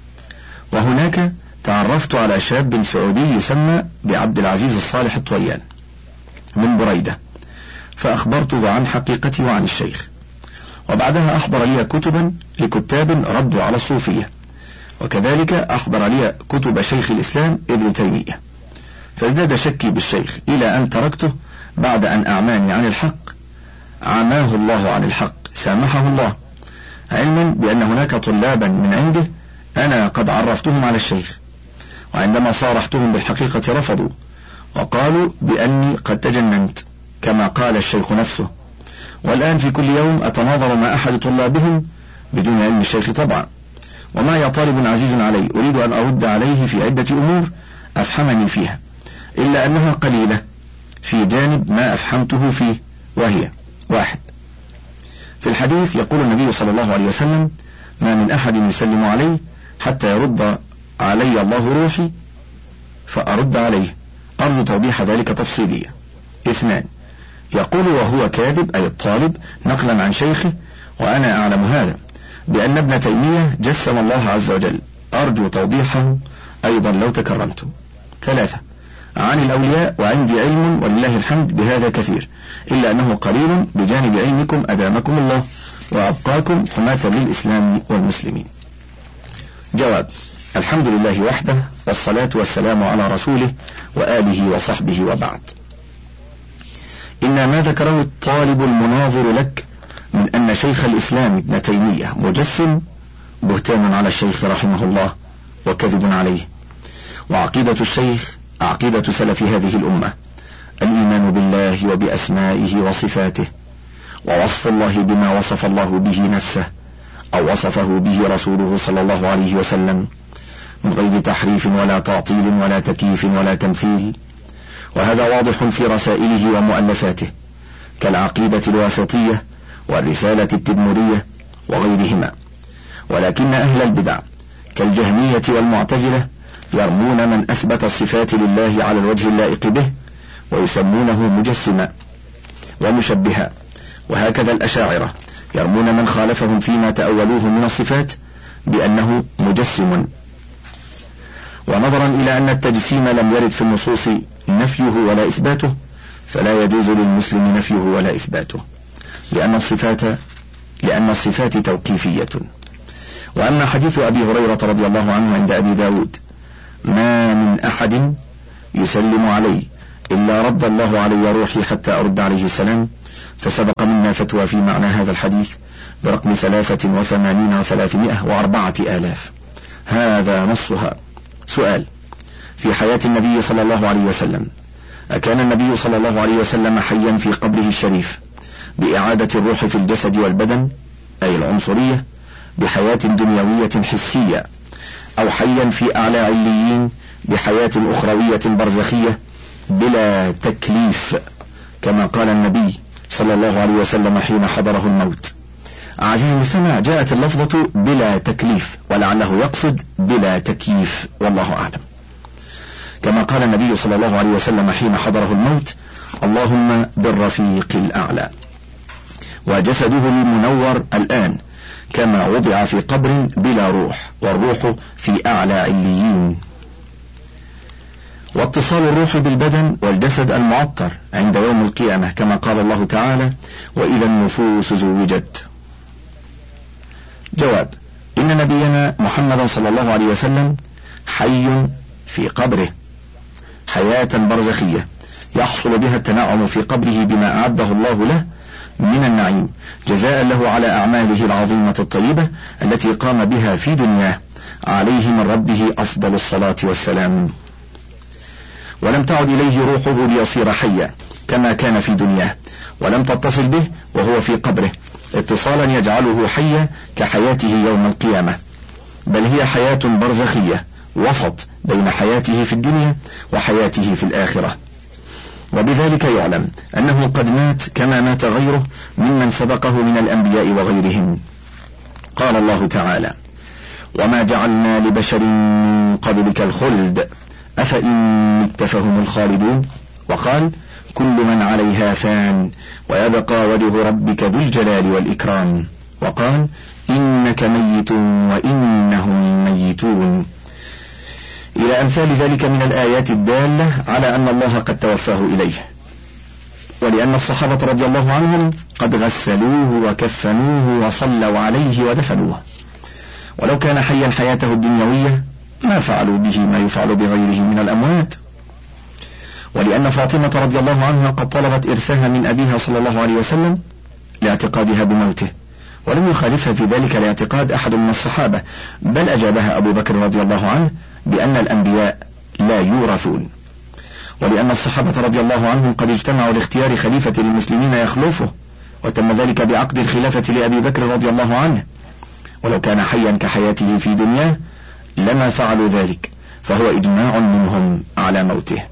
وهناك تعرفت على شاب سعودي يسمى بعبد العزيز الصالح الطويان من بريدة، فأخبرته عن حقيقتي وعن الشيخ، وبعدها أحضر لي كتبا لكتاب ردوا على الصوفية، وكذلك أحضر لي كتب شيخ الإسلام ابن تيمية، فازداد شكي بالشيخ إلى أن تركته بعد أن أعماني عن الحق. عماه الله عن الحق، سامحه الله، علما بأن هناك طلابا من عنده أنا قد عرفتهم على الشيخ، وعندما صارحتهم بالحقيقة رفضوا وقالوا بأني قد تجننت كما قال الشيخ نفسه. والآن في كل يوم أتناظر مع أحد طلابهم بدون علم الشيخ طبعا، وما طالب عزيز علي أريد أن أرد عليه في عدة أمور أفحمني فيها، إلا أنها قليلة في جانب ما أفحمته فيه، وهي: 1. في الحديث يقول النبي صلى الله عليه وسلم: ما من أحد يسلم عليه حتى يرد علي الله روحي فأرد عليه. أرجو توضيح ذلك تفصيليا. 2. يقول وهو كاذب، أي الطالب، نقلا عن شيخه، وأنا أعلم هذا، بأن ابن تيمية جسم الله عز وجل. أرجو توضيحه أيضا لو تكرمت. 3. عن الأولياء، وعندي علم ولله الحمد بهذا كثير، إلا أنه قليل بجانب علمكم أدامكم الله وأبقاكم حماة للإسلام والمسلمين. جواب: الحمد لله وحده، والصلاة والسلام على رسوله وآله وصحبه، وبعد. إن ما ذكره الطالب المناظر لك من أن شيخ الإسلام ابن تيمية مجسم بهتان على الشيخ رحمه الله وكذب عليه، وعقيدة الشيخ عقيدة سلف هذه الأمة: الإيمان بالله وبأسمائه وصفاته، ووصف الله بما وصف الله به نفسه أو وصفه به رسوله صلى الله عليه وسلم، من غير تحريف ولا تعطيل ولا تكييف ولا تمثيل. وهذا واضح في رسائله ومؤلفاته كالعقيدة الواسطية والرسالة التدمرية وغيرهما. ولكن أهل البدع كالجهمية والمعتزلة يرمون من أثبت الصفات لله على الوجه اللائق به ويسمونه مجسما ومشبها، وهكذا الأشاعرة يرمون من خالفهم فيما تأولوه من الصفات بأنه مجسم. ونظرا إلى أن التجسيم لم يرد في النصوص نفيه ولا إثباته، فلا يجوز للمسلم نفيه ولا إثباته، لأن الصفات توقيفية. وأما حديث أبي هريرة رضي الله عنه عند أبي داود ما من أحد يسلم علي إلا رد الله علي روحي حتى أرد عليه السلام. فسبق منا فتوى في معنى هذا الحديث برقم 83,304,000. هذا نصها. سؤال: في حياة النبي صلى الله عليه وسلم أكان النبي صلى الله عليه وسلم حيا في قبره الشريف بإعادة الروح في الجسد والبدن، أي العنصرية، بحياة دنيوية حسية، أو حيا في أعلى عليين بحياة أخروية برزخية بلا تكليف كما قال النبي صلى الله عليه وسلم حين حضره الموت؟ عزيزي المستمع، جاءت اللفظة بلا تكليف ولعله يقصد بلا تكييف، والله أعلم. كما قال النبي صلى الله عليه وسلم حين حضره الموت: اللهم بالرفيق الأعلى. وجسده المنور الآن كما وضع في قبر بلا روح، والروح في أعلى عليين. واتصال الروح بالبدن والجسد المعطر عند يوم القيامة كما قال الله تعالى: وإذا النفوس زوجت. جواب: إن نبينا محمدا صلى الله عليه وسلم حي في قبره حياة برزخية يحصل بها التنعم في قبره بما أعده الله له من النعيم جزاء له على أعماله العظيمة الطيبة التي قام بها في دنياه، عليه من ربه أفضل الصلاة والسلام. ولم تعد إليه روحه ليصير حيا كما كان في دنياه، ولم تتصل به وهو في قبره اتصالا يجعله حيا كحياته يوم القيامة، بل هي حياة برزخية وسط بين حياته في الدنيا وحياته في الآخرة. وبذلك يعلم أنه قد مات كما مات غيره ممن سبقه من الأنبياء وغيرهم. قال الله تعالى: وما جعلنا لبشر من قبلك الخلد أفإن مت فهم الخالدون. وقال: كل من عليها فان ويبقى وجه ربك ذو الجلال والإكرام. وقال: إنك ميت وإنهم ميتون، إلى أمثال ذلك من الآيات الدالة على أن الله قد توفاه إليه، ولأن الصحابة رضي الله عنهم قد غسلوه وكفنوه وصلوا عليه ودفنوه، ولو كان حيا حياته الدنيوية ما فعلوا به ما يفعل بغيره من الأموات. ولأن فاطمة رضي الله عنها قد طلبت إرثها من أبيها صلى الله عليه وسلم لاعتقادها بموته، ولم يخالفها في ذلك الاعتقاد أحد من الصحابة، بل أجابها أبو بكر رضي الله عنه بأن الأنبياء لا يورثون. ولأن الصحابة رضي الله عنهم قد اجتمعوا لاختيار خليفة للمسلمين يخلفه، وتم ذلك بعقد الخلافة لأبي بكر رضي الله عنه، ولو كان حيا كحياته في دنياه لما فعلوا ذلك، فهو إجماع منهم على موته.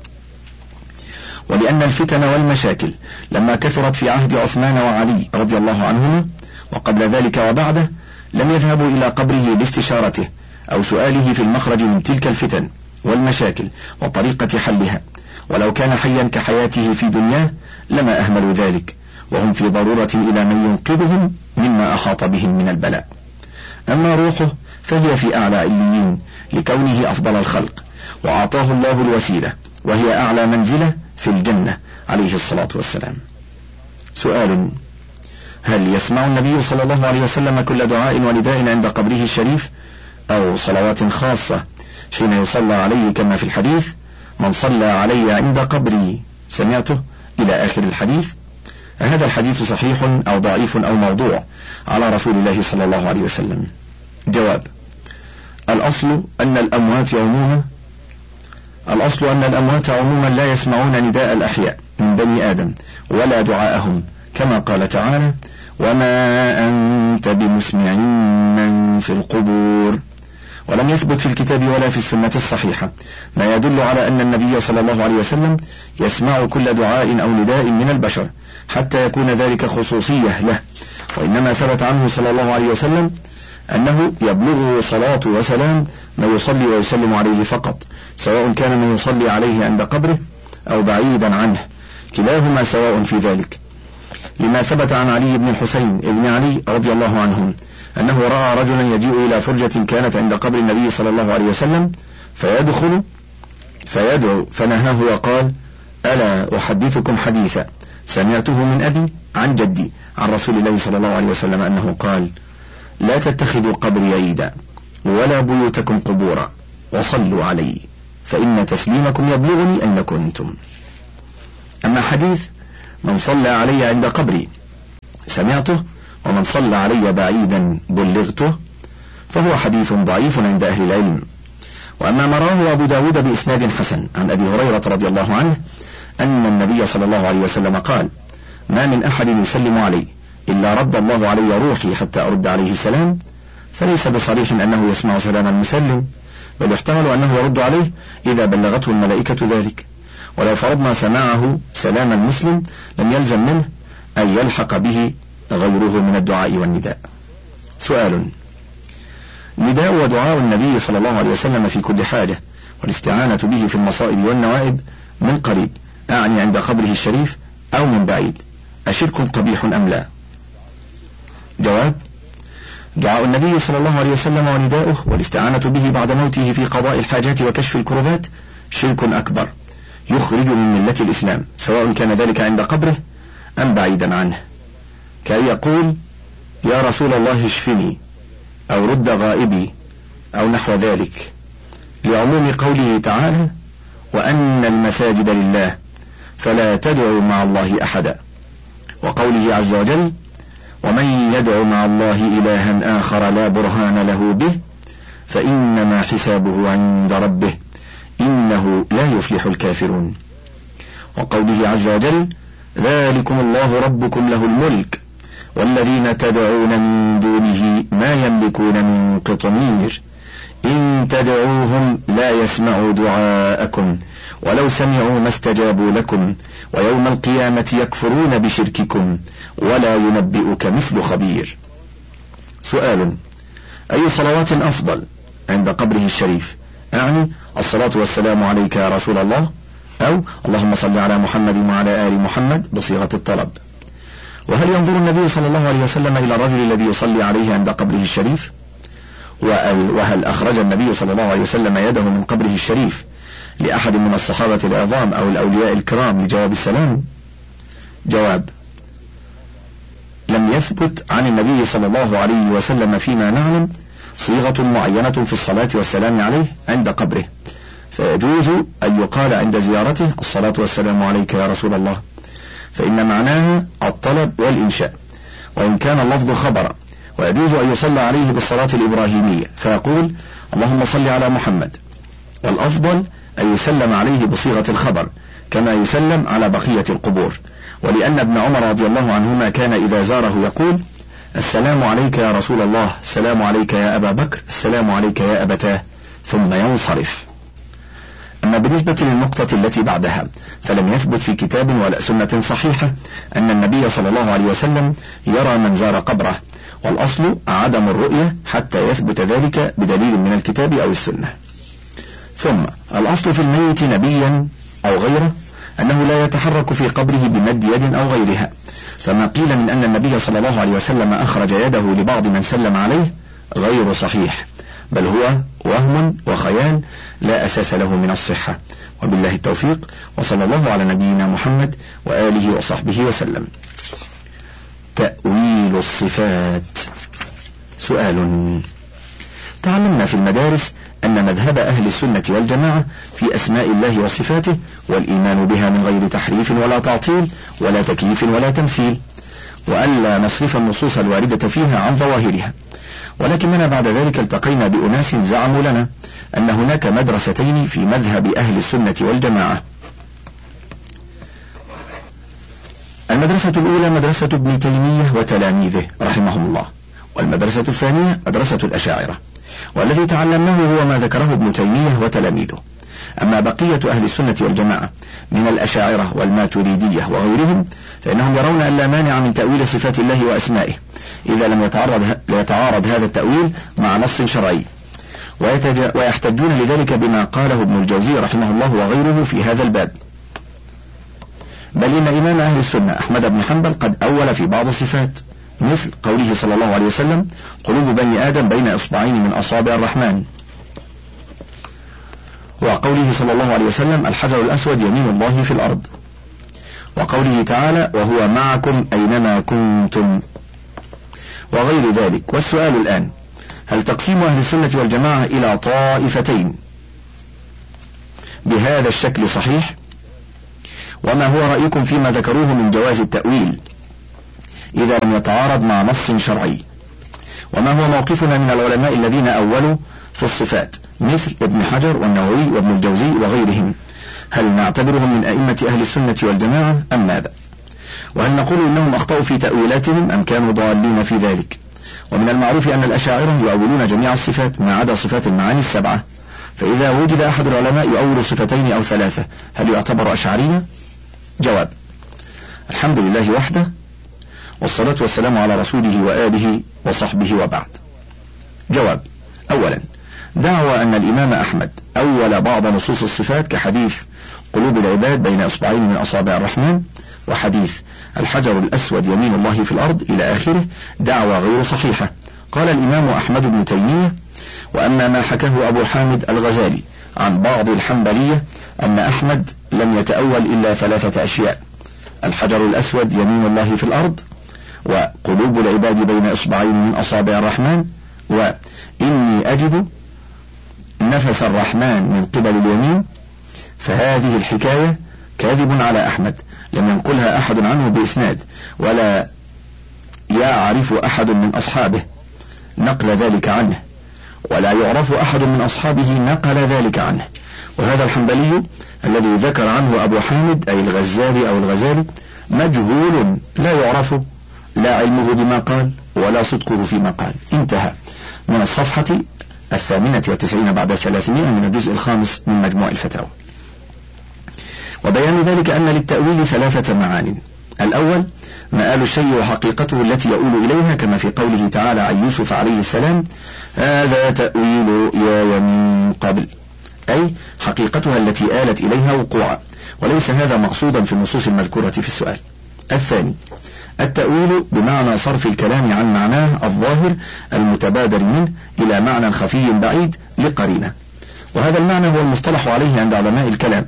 ولأن الفتن والمشاكل لما كثرت في عهد عثمان وعلي رضي الله عنهما وقبل ذلك وبعده لم يذهبوا إلى قبره لاستشارته أو سؤاله في المخرج من تلك الفتن والمشاكل وطريقة حلها، ولو كان حيا كحياته في دنياه لما أهملوا ذلك، وهم في ضرورة إلى من ينقذهم مما أحاط بهم من البلاء. أما روحه فهي في أعلى عليين لكونه أفضل الخلق، وأعطاه الله الوسيلة وهي أعلى منزلة في الجنة عليه الصلاة والسلام. سؤال: هل يسمع النبي صلى الله عليه وسلم كل دعاء ونداء عند قبره الشريف أو صلوات خاصة حين يصلى عليه كما في الحديث: من صلى علي عند قبري سمعته، إلى آخر الحديث؟ هذا الحديث صحيح أو ضعيف أو موضوع على رسول الله صلى الله عليه وسلم؟ جواب: الأصل أن الأموات عموما لا يسمعون نداء الأحياء من بني آدم ولا دعاءهم، كما قال تعالى: وما أنت بمسمع من في القبور. ولم يثبت في الكتاب ولا في السنة الصحيحة ما يدل على أن النبي صلى الله عليه وسلم يسمع كل دعاء أو نداء من البشر حتى يكون ذلك خصوصية له، وإنما ثبت عنه صلى الله عليه وسلم أنه يبلغه صلاة وسلام ما يصلي ويسلم عليه فقط، سواء كان من يصلي عليه عند قبره أو بعيدا عنه، كلاهما سواء في ذلك، لما ثبت عن علي بن الحسين ابن علي رضي الله عنهم أنه رأى رجلا يجيء إلى فرجة كانت عند قبر النبي صلى الله عليه وسلم فيدعو فنهاه وقال: ألا أحدثكم حديثا سمعته من أبي عن جدي عن رسول الله صلى الله عليه وسلم أنه قال: لا تتخذوا قبري عيدا ولا بيوتكم قبورا وصلوا علي. فإن تسليمكم يبلغني أين كنتم. أما حديث من صلى علي عند قبري سمعته ومن صلى علي بعيدا بلغته فهو حديث ضعيف عند أهل العلم. وأما ما رواه أبو داود بإسناد حسن عن أبي هريرة رضي الله عنه أن النبي صلى الله عليه وسلم قال: ما من أحد يسلم علي إلا رد الله علي روحي حتى أرد عليه السلام، فليس بصريح أنه يسمع سلام المسلم، بل يحتمل أنه يرد عليه إذا بلغته الملائكة ذلك. ولو فرضنا سماعه سلام المسلم لم يلزم منه أن يلحق به غيره من الدعاء والنداء. سؤال: نداء ودعاء النبي صلى الله عليه وسلم في كل حاجة والاستعانة به في المصائب والنوائب من قريب، أعني عند قبره الشريف أو من بعيد، أشرك قبيح أم لا؟ جواب: دعاء النبي صلى الله عليه وسلم ونداؤه والاستعانة به بعد موته في قضاء الحاجات وكشف الكربات شرك أكبر يخرج من ملة الإسلام، سواء كان ذلك عند قبره أم بعيدا عنه، كأن يقول: يا رسول الله اشفني، أو رد غائبي، أو نحو ذلك، لعموم قوله تعالى: وأن المساجد لله فلا تدعوا مع الله أحدا، وقوله عز وجل: ومن يدع مع الله إلها آخر لا برهان له به فإنما حسابه عند ربه إنه لا يفلح الكافرون، وقوله عز وجل: ذلكم الله ربكم له الملك والذين تدعون من دونه ما يملكون من قطمير إن تدعوهم لا يسمعوا دعاءكم ولو سمعوا ما استجابوا لكم ويوم القيامة يكفرون بشرككم ولا ينبئك مثل خبير. سؤال: أي صلوات أفضل عند قبره الشريف؟ أعني الصلاة والسلام عليك يا رسول الله، أو اللهم صل على محمد وعلى آل محمد بصيغة الطلب. وهل ينظر النبي صلى الله عليه وسلم إلى الرجل الذي يصلي عليه عند قبره الشريف؟ وهل أخرج النبي صلى الله عليه وسلم يده من قبره الشريف لأحد من الصحابة العظام أو الأولياء الكرام لجواب السلام؟ جواب: لم يثبت عن النبي صلى الله عليه وسلم فيما نعلم صيغة معينة في الصلاة والسلام عليه عند قبره، فيجوز أن يقال عند زيارته الصلاة والسلام عليك يا رسول الله، فإن معناها الطلب والإنشاء، وإن كان اللفظ خبرا، ويجوز أن يصلى عليه بالصلاة الإبراهيمية فيقول اللهم صل على محمد، والأفضل أن يسلم عليه بصيغة الخبر كما يسلم على بقية القبور، ولأن ابن عمر رضي الله عنهما كان إذا زاره يقول السلام عليك يا رسول الله، السلام عليك يا أبا بكر، السلام عليك يا أبتاه، ثم ينصرف. أما بالنسبة للنقطة التي بعدها فلم يثبت في كتاب ولا سنة صحيحة أن النبي صلى الله عليه وسلم يرى من زار قبره، والأصل عدم الرؤية حتى يثبت ذلك بدليل من الكتاب أو السنة. ثم الأصل في الميت نبيا أو غيره أنه لا يتحرك في قبره بمد يد أو غيرها، فما قيل من أن النبي صلى الله عليه وسلم أخرج يده لبعض من سلم عليه غير صحيح، بل هو وهم وخيال لا أساس له من الصحة. وبالله التوفيق، وصلى الله على نبينا محمد وآله وصحبه وسلم. تأويل الصفات. سؤال: تعلمنا في المدارس أن مذهب أهل السنة والجماعة في أسماء الله وصفاته والإيمان بها من غير تحريف ولا تعطيل ولا تكييف ولا تمثيل، وألا نصرف النصوص الواردة فيها عن ظواهرها. ولكننا بعد ذلك التقينا بأناس زعموا لنا أن هناك مدرستين في مذهب أهل السنة والجماعة. المدرسة الأولى مدرسة ابن تيمية وتلاميذه رحمهم الله، والمدرسة الثانية مدرسة الأشاعرة، والذي تعلمناه هو ما ذكره ابن تيمية وتلاميذه. أما بقية أهل السنة والجماعة من الأشاعرة والماتريدية وغيرهم فإنهم يرون أن لا مانع من تأويل صفات الله وأسمائه إذا لم يتعارض هذا التأويل مع نص شرعي، ويحتجون لذلك بما قاله ابن الجوزي رحمه الله وغيره في هذا الباب. بل إن إمام أهل السنة أحمد بن حنبل قد أول في بعض الصفات، مثل قوله صلى الله عليه وسلم قلوب بني آدم بين إصبعين من أصابع الرحمن، وقوله صلى الله عليه وسلم الحجر الأسود يمين الله في الأرض، وقوله تعالى وهو معكم أينما كنتم، وغير ذلك. والسؤال الآن: هل تقسيم أهل السنة والجماعة إلى طائفتين بهذا الشكل صحيح؟ وما هو رأيكم فيما ذكروه من جواز التأويل إذا لم يتعارض مع نص شرعي؟ وما هو موقفنا من العلماء الذين أولوا في الصفات مثل ابن حجر والنووي وابن الجوزي وغيرهم؟ هل نعتبرهم من أئمة أهل السنة والجماعة أم ماذا؟ وهل نقول إنهم أخطأوا في تأويلاتهم أم كانوا ضالين في ذلك؟ ومن المعروف أن الأشاعرة يؤولون جميع الصفات ما عدا صفات المعاني السبعة، فإذا وجد أحد العلماء يؤول صفتين أو ثلاثة هل يعتبر أشعريا؟ جواب: الحمد لله وحده، والصلاة والسلام على رسوله وآله وصحبه وبعد. جواب: أولا، دعوى أن الإمام أحمد أول بعض نصوص الصفات كحديث قلوب العباد بين إصبعين من أصابع الرحمن وحديث الحجر الأسود يمين الله في الأرض إلى آخره دعوى غير صحيحة. قال الإمام أحمد بن تيمية: وأما ما حكاه أبو حامد الغزالي عن بعض الحنبلية أن أحمد لم يتأول إلا ثلاثة أشياء: الحجر الأسود يمين الله في الأرض، وقلوب العباد بين إصبعين من أصابع الرحمن، وإني أجد نفس الرحمن من قبل اليمين، فهذه الحكاية كاذب على أحمد، لم ينقلها أحد عنه بإسناد، ولا يعرف أحد من أصحابه نقل ذلك عنه، ولا يعرف أحد من أصحابه نقل ذلك عنه. وهذا الحنبلي الذي ذكر عنه أبو حامد أي الغزالي أو الغزالي مجهول لا يعرف لا علمه بما قال ولا صدقه فيما قال. انتهى. من الصفحة 98 بعد 300 من الجزء 5 من مجموع الفتاوى. وبيان ذلك أن للتأويل ثلاثة معان: الأول مآل الشيء وحقيقته التي يؤول إليها، كما في قوله تعالى عن يوسف عليه السلام: هذا تأويل يا من قبل، أي حقيقتها التي آلت إليها وقوعا، وليس هذا مقصودا في النصوص المذكورة في السؤال. الثاني التأويل بمعنى صرف الكلام عن معناه الظاهر المتبادر منه إلى معنى خفي بعيد لقرينة، وهذا المعنى هو المصطلح عليه عند علماء الكلام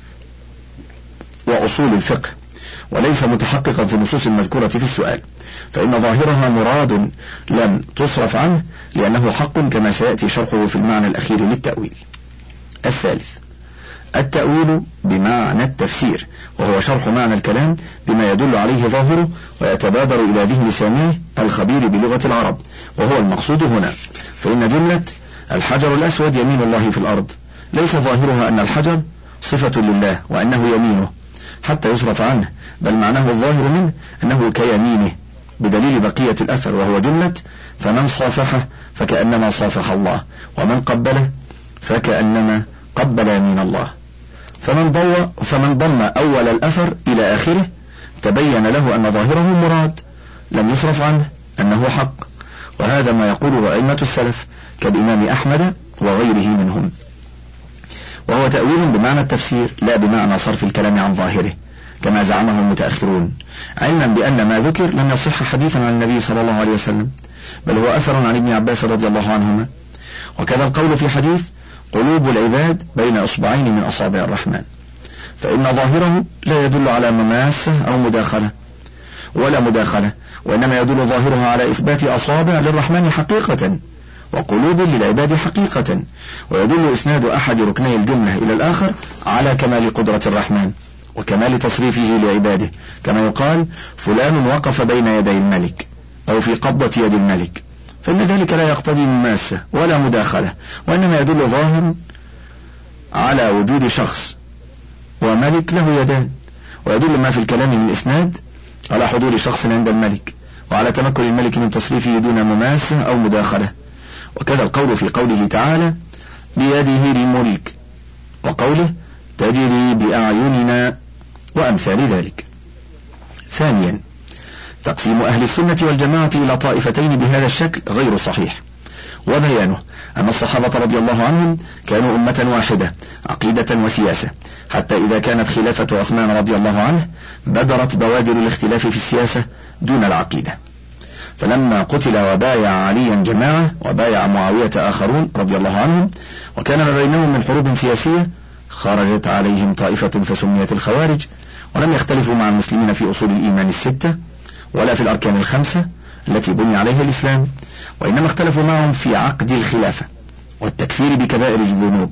وأصول الفقه، وليس متحققا في النصوص المذكورة في السؤال، فإن ظاهرها مراد لم تصرف عنه لأنه حق، كما سيأتي شرحه في المعنى الأخير للتأويل. الثالث التأويل بمعنى التفسير، وهو شرح معنى الكلام بما يدل عليه ظاهره ويتبادر إلى ذهن سامعه الخبير بلغة العرب، وهو المقصود هنا. فإن جملة الحجر الأسود يمين الله في الأرض ليس ظاهرها أن الحجر صفة لله وأنه يمينه حتى يصرف عنه، بل معناه الظاهر منه أنه كيمينه، بدليل بقية الأثر، وهو جملة فمن صافحه فكأنما صافح الله، ومن قبله فكأنما قبل يمين الله. فمن ضم أول الأثر إلى آخره تبين له أن ظاهره مراد لم يصرف عنه أنه حق، وهذا ما يقوله أئمة السلف كالإمام أحمد وغيره منهم، وهو تأويل بمعنى التفسير لا بمعنى صرف الكلام عن ظاهره كما زعمه المتأخرون، علما بأن ما ذكر لم يصح حديثا عن النبي صلى الله عليه وسلم، بل هو أثر عن ابن عباس رضي الله عنهما. وكذا القول في حديث قلوب العباد بين إصبعين من أصابع الرحمن، فإن ظاهره لا يدل على مماسة أو مداخلة ولا مداخلة، وإنما يدل ظاهرها على إثبات أصابع للرحمن حقيقة وقلوب للعباد حقيقة، ويدل إسناد أحد ركني الجملة إلى الآخر على كمال قدرة الرحمن وكمال تصريفه لعباده، كما يقال فلان وقف بين يدي الملك أو في قبضة يد الملك، فإن ذلك لا يقتضي مماسة ولا مداخلة، وإنما يدل ظاهر على وجود شخص وملك له يدان، ويدل ما في الكلام من إسناد على حضور شخص عند الملك وعلى تمكن الملك من تصريفه دون مماسة أو مداخلة. وكذا القول في قوله تعالى بيده الملك، وقوله تجري بأعيننا، وأمثال ذلك. ثانيا تقسيم أهل السنة والجماعة إلى طائفتين بهذا الشكل غير صحيح، وبيانه أن الصحابة رضي الله عنهم كانوا أمة واحدة عقيدة وسياسة، حتى إذا كانت خلافة عثمان رضي الله عنه بدرت بوادر الاختلاف في السياسة دون العقيدة، فلما قتل وبايع عليا جماعة وبايع معاوية آخرون رضي الله عنهم، وكان ما بينهم من حروب سياسية، خرجت عليهم طائفة فسميت الخوارج، ولم يختلفوا مع المسلمين في أصول الإيمان الستة ولا في الأركان الخمسة التي بني عليها الإسلام، وإنما اختلفوا معهم في عقد الخلافة والتكفير بكبائر الذنوب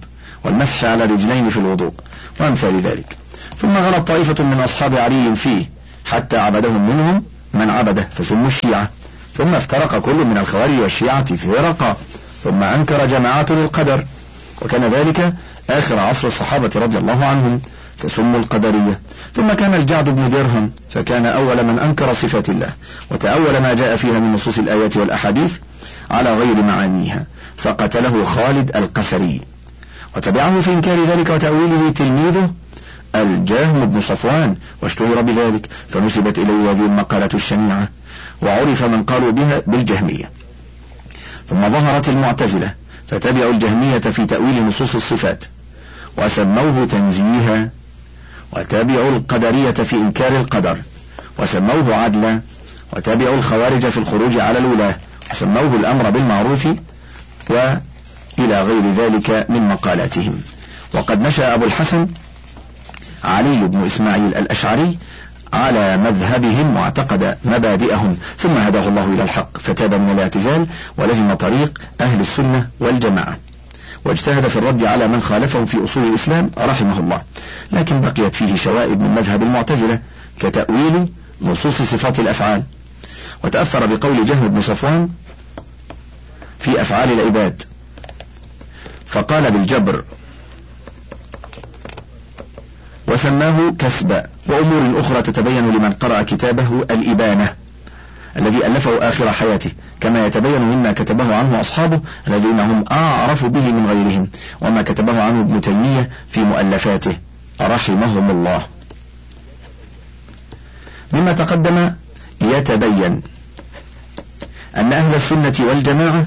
والمسح على الرجلين في الوضوء وأمثال ذلك. ثم غلط طائفة من أصحاب علي فيه حتى عبدهم منهم من عبده فسموا الشيعة. ثم افترق كل من الخوارج والشيعة فرقا، ثم أنكر جماعة للقدر، وكان ذلك آخر عصر الصحابة رضي الله عنهم فسموا القدرية. ثم كان الجعد بن درهم فكان أول من أنكر صفات الله وتأول ما جاء فيها من نصوص الآيات والأحاديث على غير معانيها، فقتله خالد القسري، وتبعه في إنكار ذلك وتأويله تلميذه الجهم بن صفوان، واشتهر بذلك فنسبت إليه هذه المقالة الشنيعة، وعرف من قالوا بها بالجهمية. ثم ظهرت المعتزلة فتبعوا الجهمية في تأويل نصوص الصفات وسموه تنزيها، وتابعوا القدرية في إنكار القدر وسموه عدلا، وتابعوا الخوارج في الخروج على الولاة وسموه الأمر بالمعروف، وإلى غير ذلك من مقالاتهم. وقد نشأ أبو الحسن علي بن إسماعيل الأشعري على مذهبهم واعتقد مبادئهم، ثم هداه الله إلى الحق فتاب من الاعتزال ولزم طريق أهل السنة والجماعة، واجتهد في الرد على من خالفهم في أصول الإسلام رحمه الله، لكن بقيت فيه شوائب من مذهب المعتزلة كتأويل نصوص صفات الأفعال، وتأثر بقول جهم بن صفوان في أفعال العباد فقال بالجبر وسماه كسبا، وأمور أخرى تتبين لمن قرأ كتابه الإبانة الذي ألفه آخر حياته، كما يتبين مما كتبه عنه أصحابه الذين هم أعرف به من غيرهم، وما كتبه عنه ابن تيمية في مؤلفاته رحمهم الله. مما تقدم يتبين أن أهل السنة والجماعة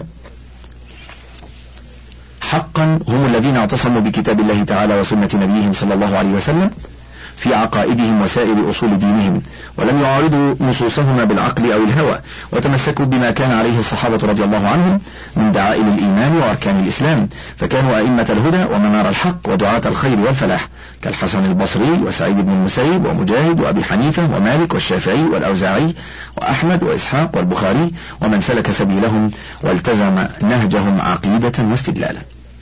حقا هم الذين اعتصموا بكتاب الله تعالى وسنة نبيهم صلى الله عليه وسلم في عقائدهم وسائر أصول دينهم، ولم يعارضوا نصوصهما بالعقل أو الهوى، وتمسكوا بما كان عليه الصحابة رضي الله عنهم من دعائم الإيمان وأركان الإسلام، فكانوا أئمة الهدى ومنار الحق ودعاة الخير والفلاح كالحسن البصري وسعيد بن المسيب ومجاهد وأبي حنيفة ومالك والشافعي والأوزاعي وأحمد وإسحاق والبخاري ومن سلك سبيلهم والتزم نهجهم عقيدة واستدلالا.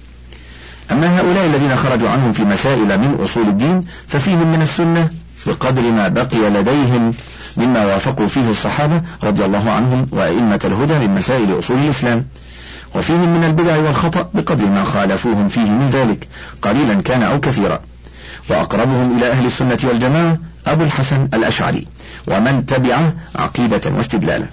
أما هؤلاء الذين خرجوا عنهم في مسائل من أصول الدين ففيهم من السنة بقدر ما بقي لديهم مما وافقوا فيه الصحابة رضي الله عنهم وأئمة الهدى من مسائل أصول الإسلام، وفيهم من البدع والخطأ بقدر ما خالفوهم فيه من ذلك قليلا كان أو كثيرا. وأقربهم إلى أهل السنة والجماعة أبو الحسن الأشعري ومن تبعه عقيدة واستدلالا.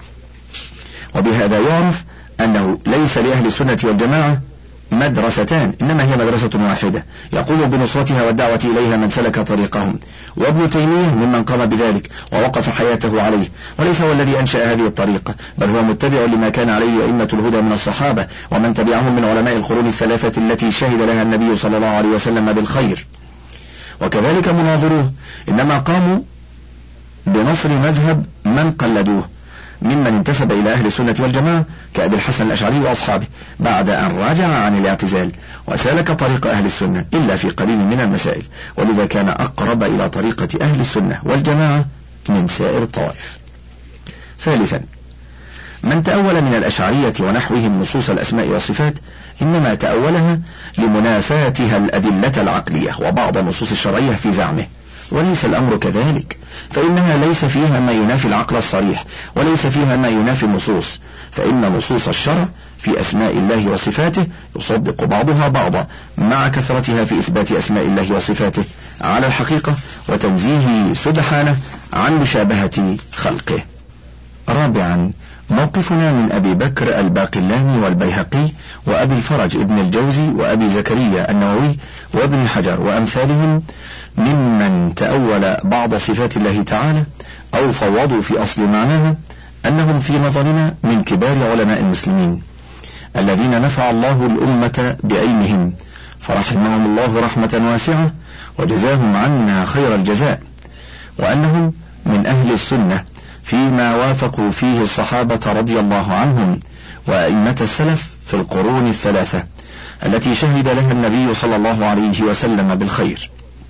وبهذا يعرف أنه ليس لأهل السنة والجماعة مدرستان، إنما هي مدرسة واحدة يقوم بنصرتها والدعوة إليها من سلك طريقهم، وابن تيمية ممن قام بذلك ووقف حياته عليه، وليس هو الذي أنشأ هذه الطريقة، بل هو متبع لما كان عليه أئمة الهدى من الصحابة ومن تبعهم من علماء القرون الثلاثة التي شهد لها النبي صلى الله عليه وسلم بالخير. وكذلك مناظروه إنما قاموا بنصر مذهب من قلدوه ممن انتسب إلى أهل السنة والجماعة كأبي الحسن الأشعري وأصحابه بعد أن راجع عن الاعتزال وسلك طريق أهل السنة إلا في قليل من المسائل، ولذا كان أقرب إلى طريقة أهل السنة والجماعة من سائر الطوائف. ثالثا، من تأول من الأشعرية ونحوهم نصوص الأسماء والصفات إنما تأولها لمنافاتها الأدلة العقلية وبعض النصوص الشرعية في زعمه، وليس الأمر كذلك، فإنها ليس فيها ما ينافي العقل الصريح وليس فيها ما ينافي النصوص، فإن نصوص الشرع في أسماء الله وصفاته يصدق بعضها بعضا مع كثرتها في إثبات أسماء الله وصفاته على الحقيقة وتنزيهه سبحانه عن مشابهة خلقه. رابعا، موقفنا من أبي بكر الباقلاني والبيهقي وأبي الفرج ابن الجوزي وأبي زكريا النووي وابن حجر وأمثالهم ممن تأول بعض صفات الله تعالى أو فوضوا في أصل معناها، أنهم في نظرنا من كبار علماء المسلمين الذين نفع الله الأمة بعلمهم فرحمهم الله رحمة واسعة وجزاهم عنا خير الجزاء، وأنهم من أهل السنة فيما وافقوا فيه الصحابة رضي الله عنهم وأئمة السلف في القرون الثلاثة التي شهد لها النبي صلى الله عليه وسلم بالخير،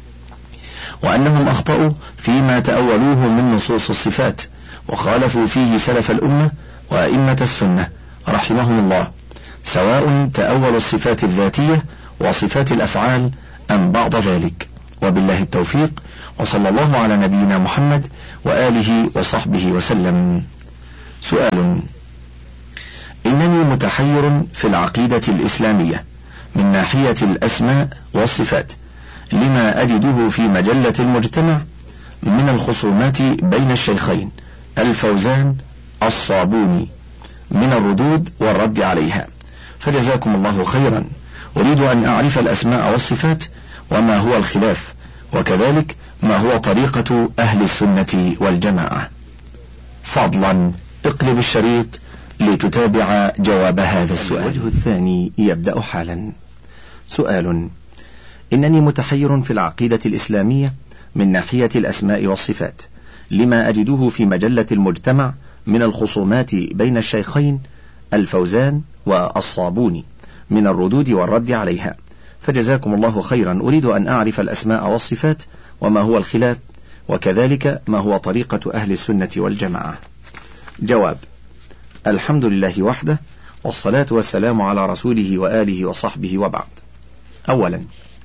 وأنهم أخطأوا فيما تأولوه من نصوص الصفات وخالفوا فيه سلف الأمة وأئمة السنة رحمهم الله، سواء تأولوا الصفات الذاتية وصفات الأفعال أم بعض ذلك؟ وبالله التوفيق، وصلى الله على نبينا محمد وآله وصحبه وسلم. سؤال: إنني متحير في العقيدة الإسلامية من ناحية الأسماء والصفات لما أجده في مجلة المجتمع من الخصومات بين الشيخين الفوزان الصابوني من الردود والرد عليها، فجزاكم الله خيرا. أريد أن أعرف الأسماء والصفات وما هو الخلاف، وكذلك ما هو طريقة أهل السنة والجماعة. فضلا اقلب الشريط لتتابع جواب هذا السؤال. الوجه الثاني يبدأ حالا. سؤال: إنني متحير في العقيدة الإسلامية من ناحية الأسماء والصفات لما أجده في مجلة المجتمع من الخصومات بين الشيخين الفوزان والصابوني من الردود والرد عليها، فجزاكم الله خيرا. أريد أن أعرف الأسماء والصفات وما هو الخلاف، وكذلك ما هو طريقة أهل السنة والجماعة. جواب: الحمد لله وحده، والصلاة والسلام على رسوله وآله وصحبه، وبعد. أولا،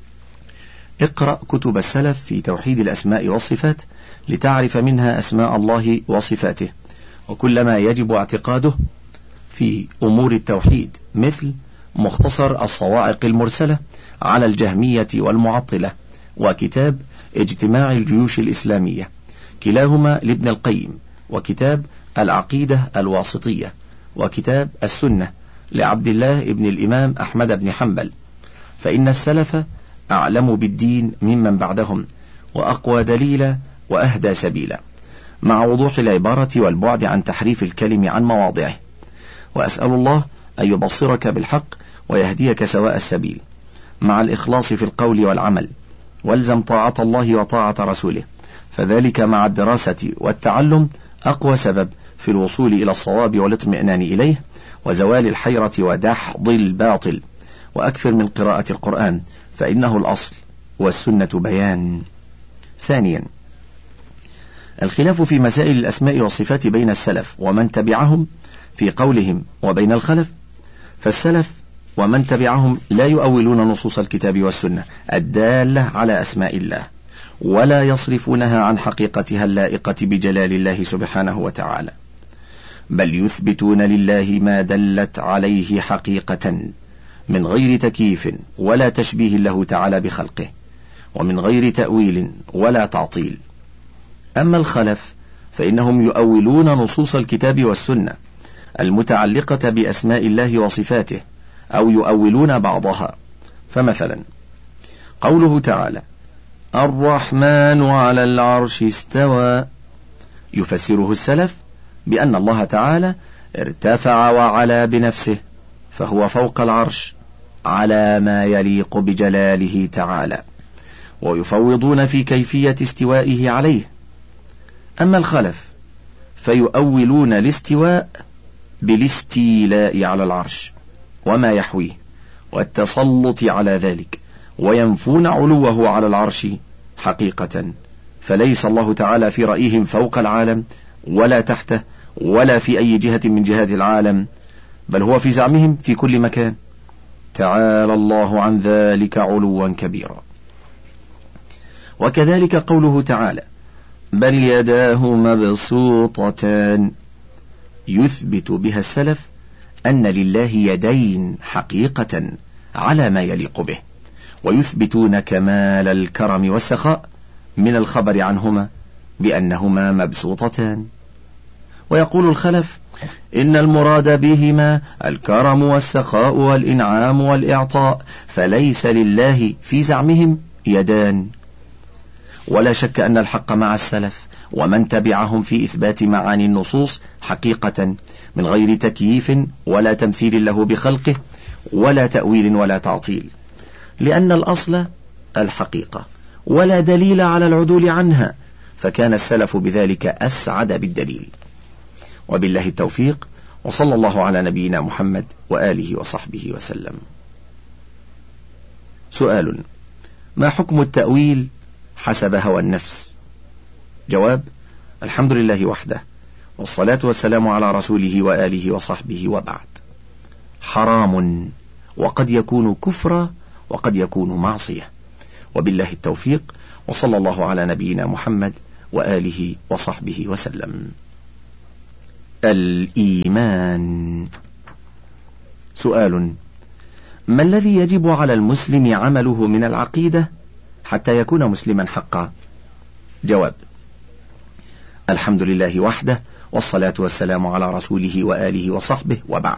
اقرأ كتب السلف في توحيد الأسماء والصفات لتعرف منها أسماء الله وصفاته وكل ما يجب اعتقاده في أمور التوحيد، مثل مختصر الصواعق المرسلة على الجهمية والمعطلة، وكتاب اجتماع الجيوش الإسلامية كلاهما لابن القيم، وكتاب العقيدة الواسطية، وكتاب السنة لعبد الله ابن الإمام أحمد بن حنبل، فإن السلف أعلم بالدين ممن بعدهم وأقوى دليلا وأهدى سبيلا، مع وضوح العبارة والبعد عن تحريف الكلم عن مواضعه. وأسأل الله أن يبصرك بالحق ويهديك سواء السبيل، مع الإخلاص في القول والعمل، والزم طاعة الله وطاعة رسوله، فذلك مع الدراسة والتعلم أقوى سبب في الوصول إلى الصواب والاطمئنان إليه وزوال الحيرة ودحض الباطل. وأكثر من قراءة القرآن فإنه الأصل والسنة بيان. ثانيا، الخلاف في مسائل الأسماء والصفات بين السلف ومن تبعهم في قولهم وبين الخلف. فالسلف ومن تبعهم لا يؤولون نصوص الكتاب والسنة الدالة على أسماء الله، ولا يصرفونها عن حقيقتها اللائقة بجلال الله سبحانه وتعالى، بل يثبتون لله ما دلت عليه حقيقة من غير تكييف ولا تشبيه له تعالى بخلقه، ومن غير تأويل ولا تعطيل. أما الخلف فإنهم يؤولون نصوص الكتاب والسنة المتعلقة بأسماء الله وصفاته، أو يؤولون بعضها. فمثلا قوله تعالى: الرحمن على العرش استوى، يفسره السلف بأن الله تعالى ارتفع وعلى بنفسه، فهو فوق العرش على ما يليق بجلاله تعالى، ويفوضون في كيفية استوائه عليه. أما الخلف فيؤولون الاستواء بالاستيلاء على العرش وما يحويه والتسلط على ذلك، وينفون علوه على العرش حقيقة، فليس الله تعالى في رأيهم فوق العالم ولا تحته ولا في أي جهة من جهات العالم، بل هو في زعمهم في كل مكان، تعالى الله عن ذلك علوا كبيرا. وكذلك قوله تعالى: بل يداه مبسوطتان، يثبت بها السلف أن لله يدين حقيقة على ما يليق به، ويثبتون كمال الكرم والسخاء من الخبر عنهما بأنهما مبسوطتان. ويقول الخلف إن المراد بهما الكرم والسخاء والإنعام والإعطاء، فليس لله في زعمهم يدان. ولا شك أن الحق مع السلف ومن تبعهم في إثبات معاني النصوص حقيقة من غير تكييف ولا تمثيل له بخلقه ولا تأويل ولا تعطيل، لأن الأصل الحقيقة ولا دليل على العدول عنها، فكان السلف بذلك أسعد بالدليل. وبالله التوفيق، وصلى الله على نبينا محمد وآله وصحبه وسلم. سؤال: ما حكم التأويل حسب هوى النفس؟ جواب: الحمد لله وحده، والصلاة والسلام على رسوله وآله وصحبه، وبعد. حرام، وقد يكون كفرا وقد يكون معصية. وبالله التوفيق، وصلى الله على نبينا محمد وآله وصحبه وسلم. الإيمان. سؤال: ما الذي يجب على المسلم عمله من العقيدة حتى يكون مسلما حقا؟ جواب: الحمد لله وحده، والصلاة والسلام على رسوله وآله وصحبه، وبعد.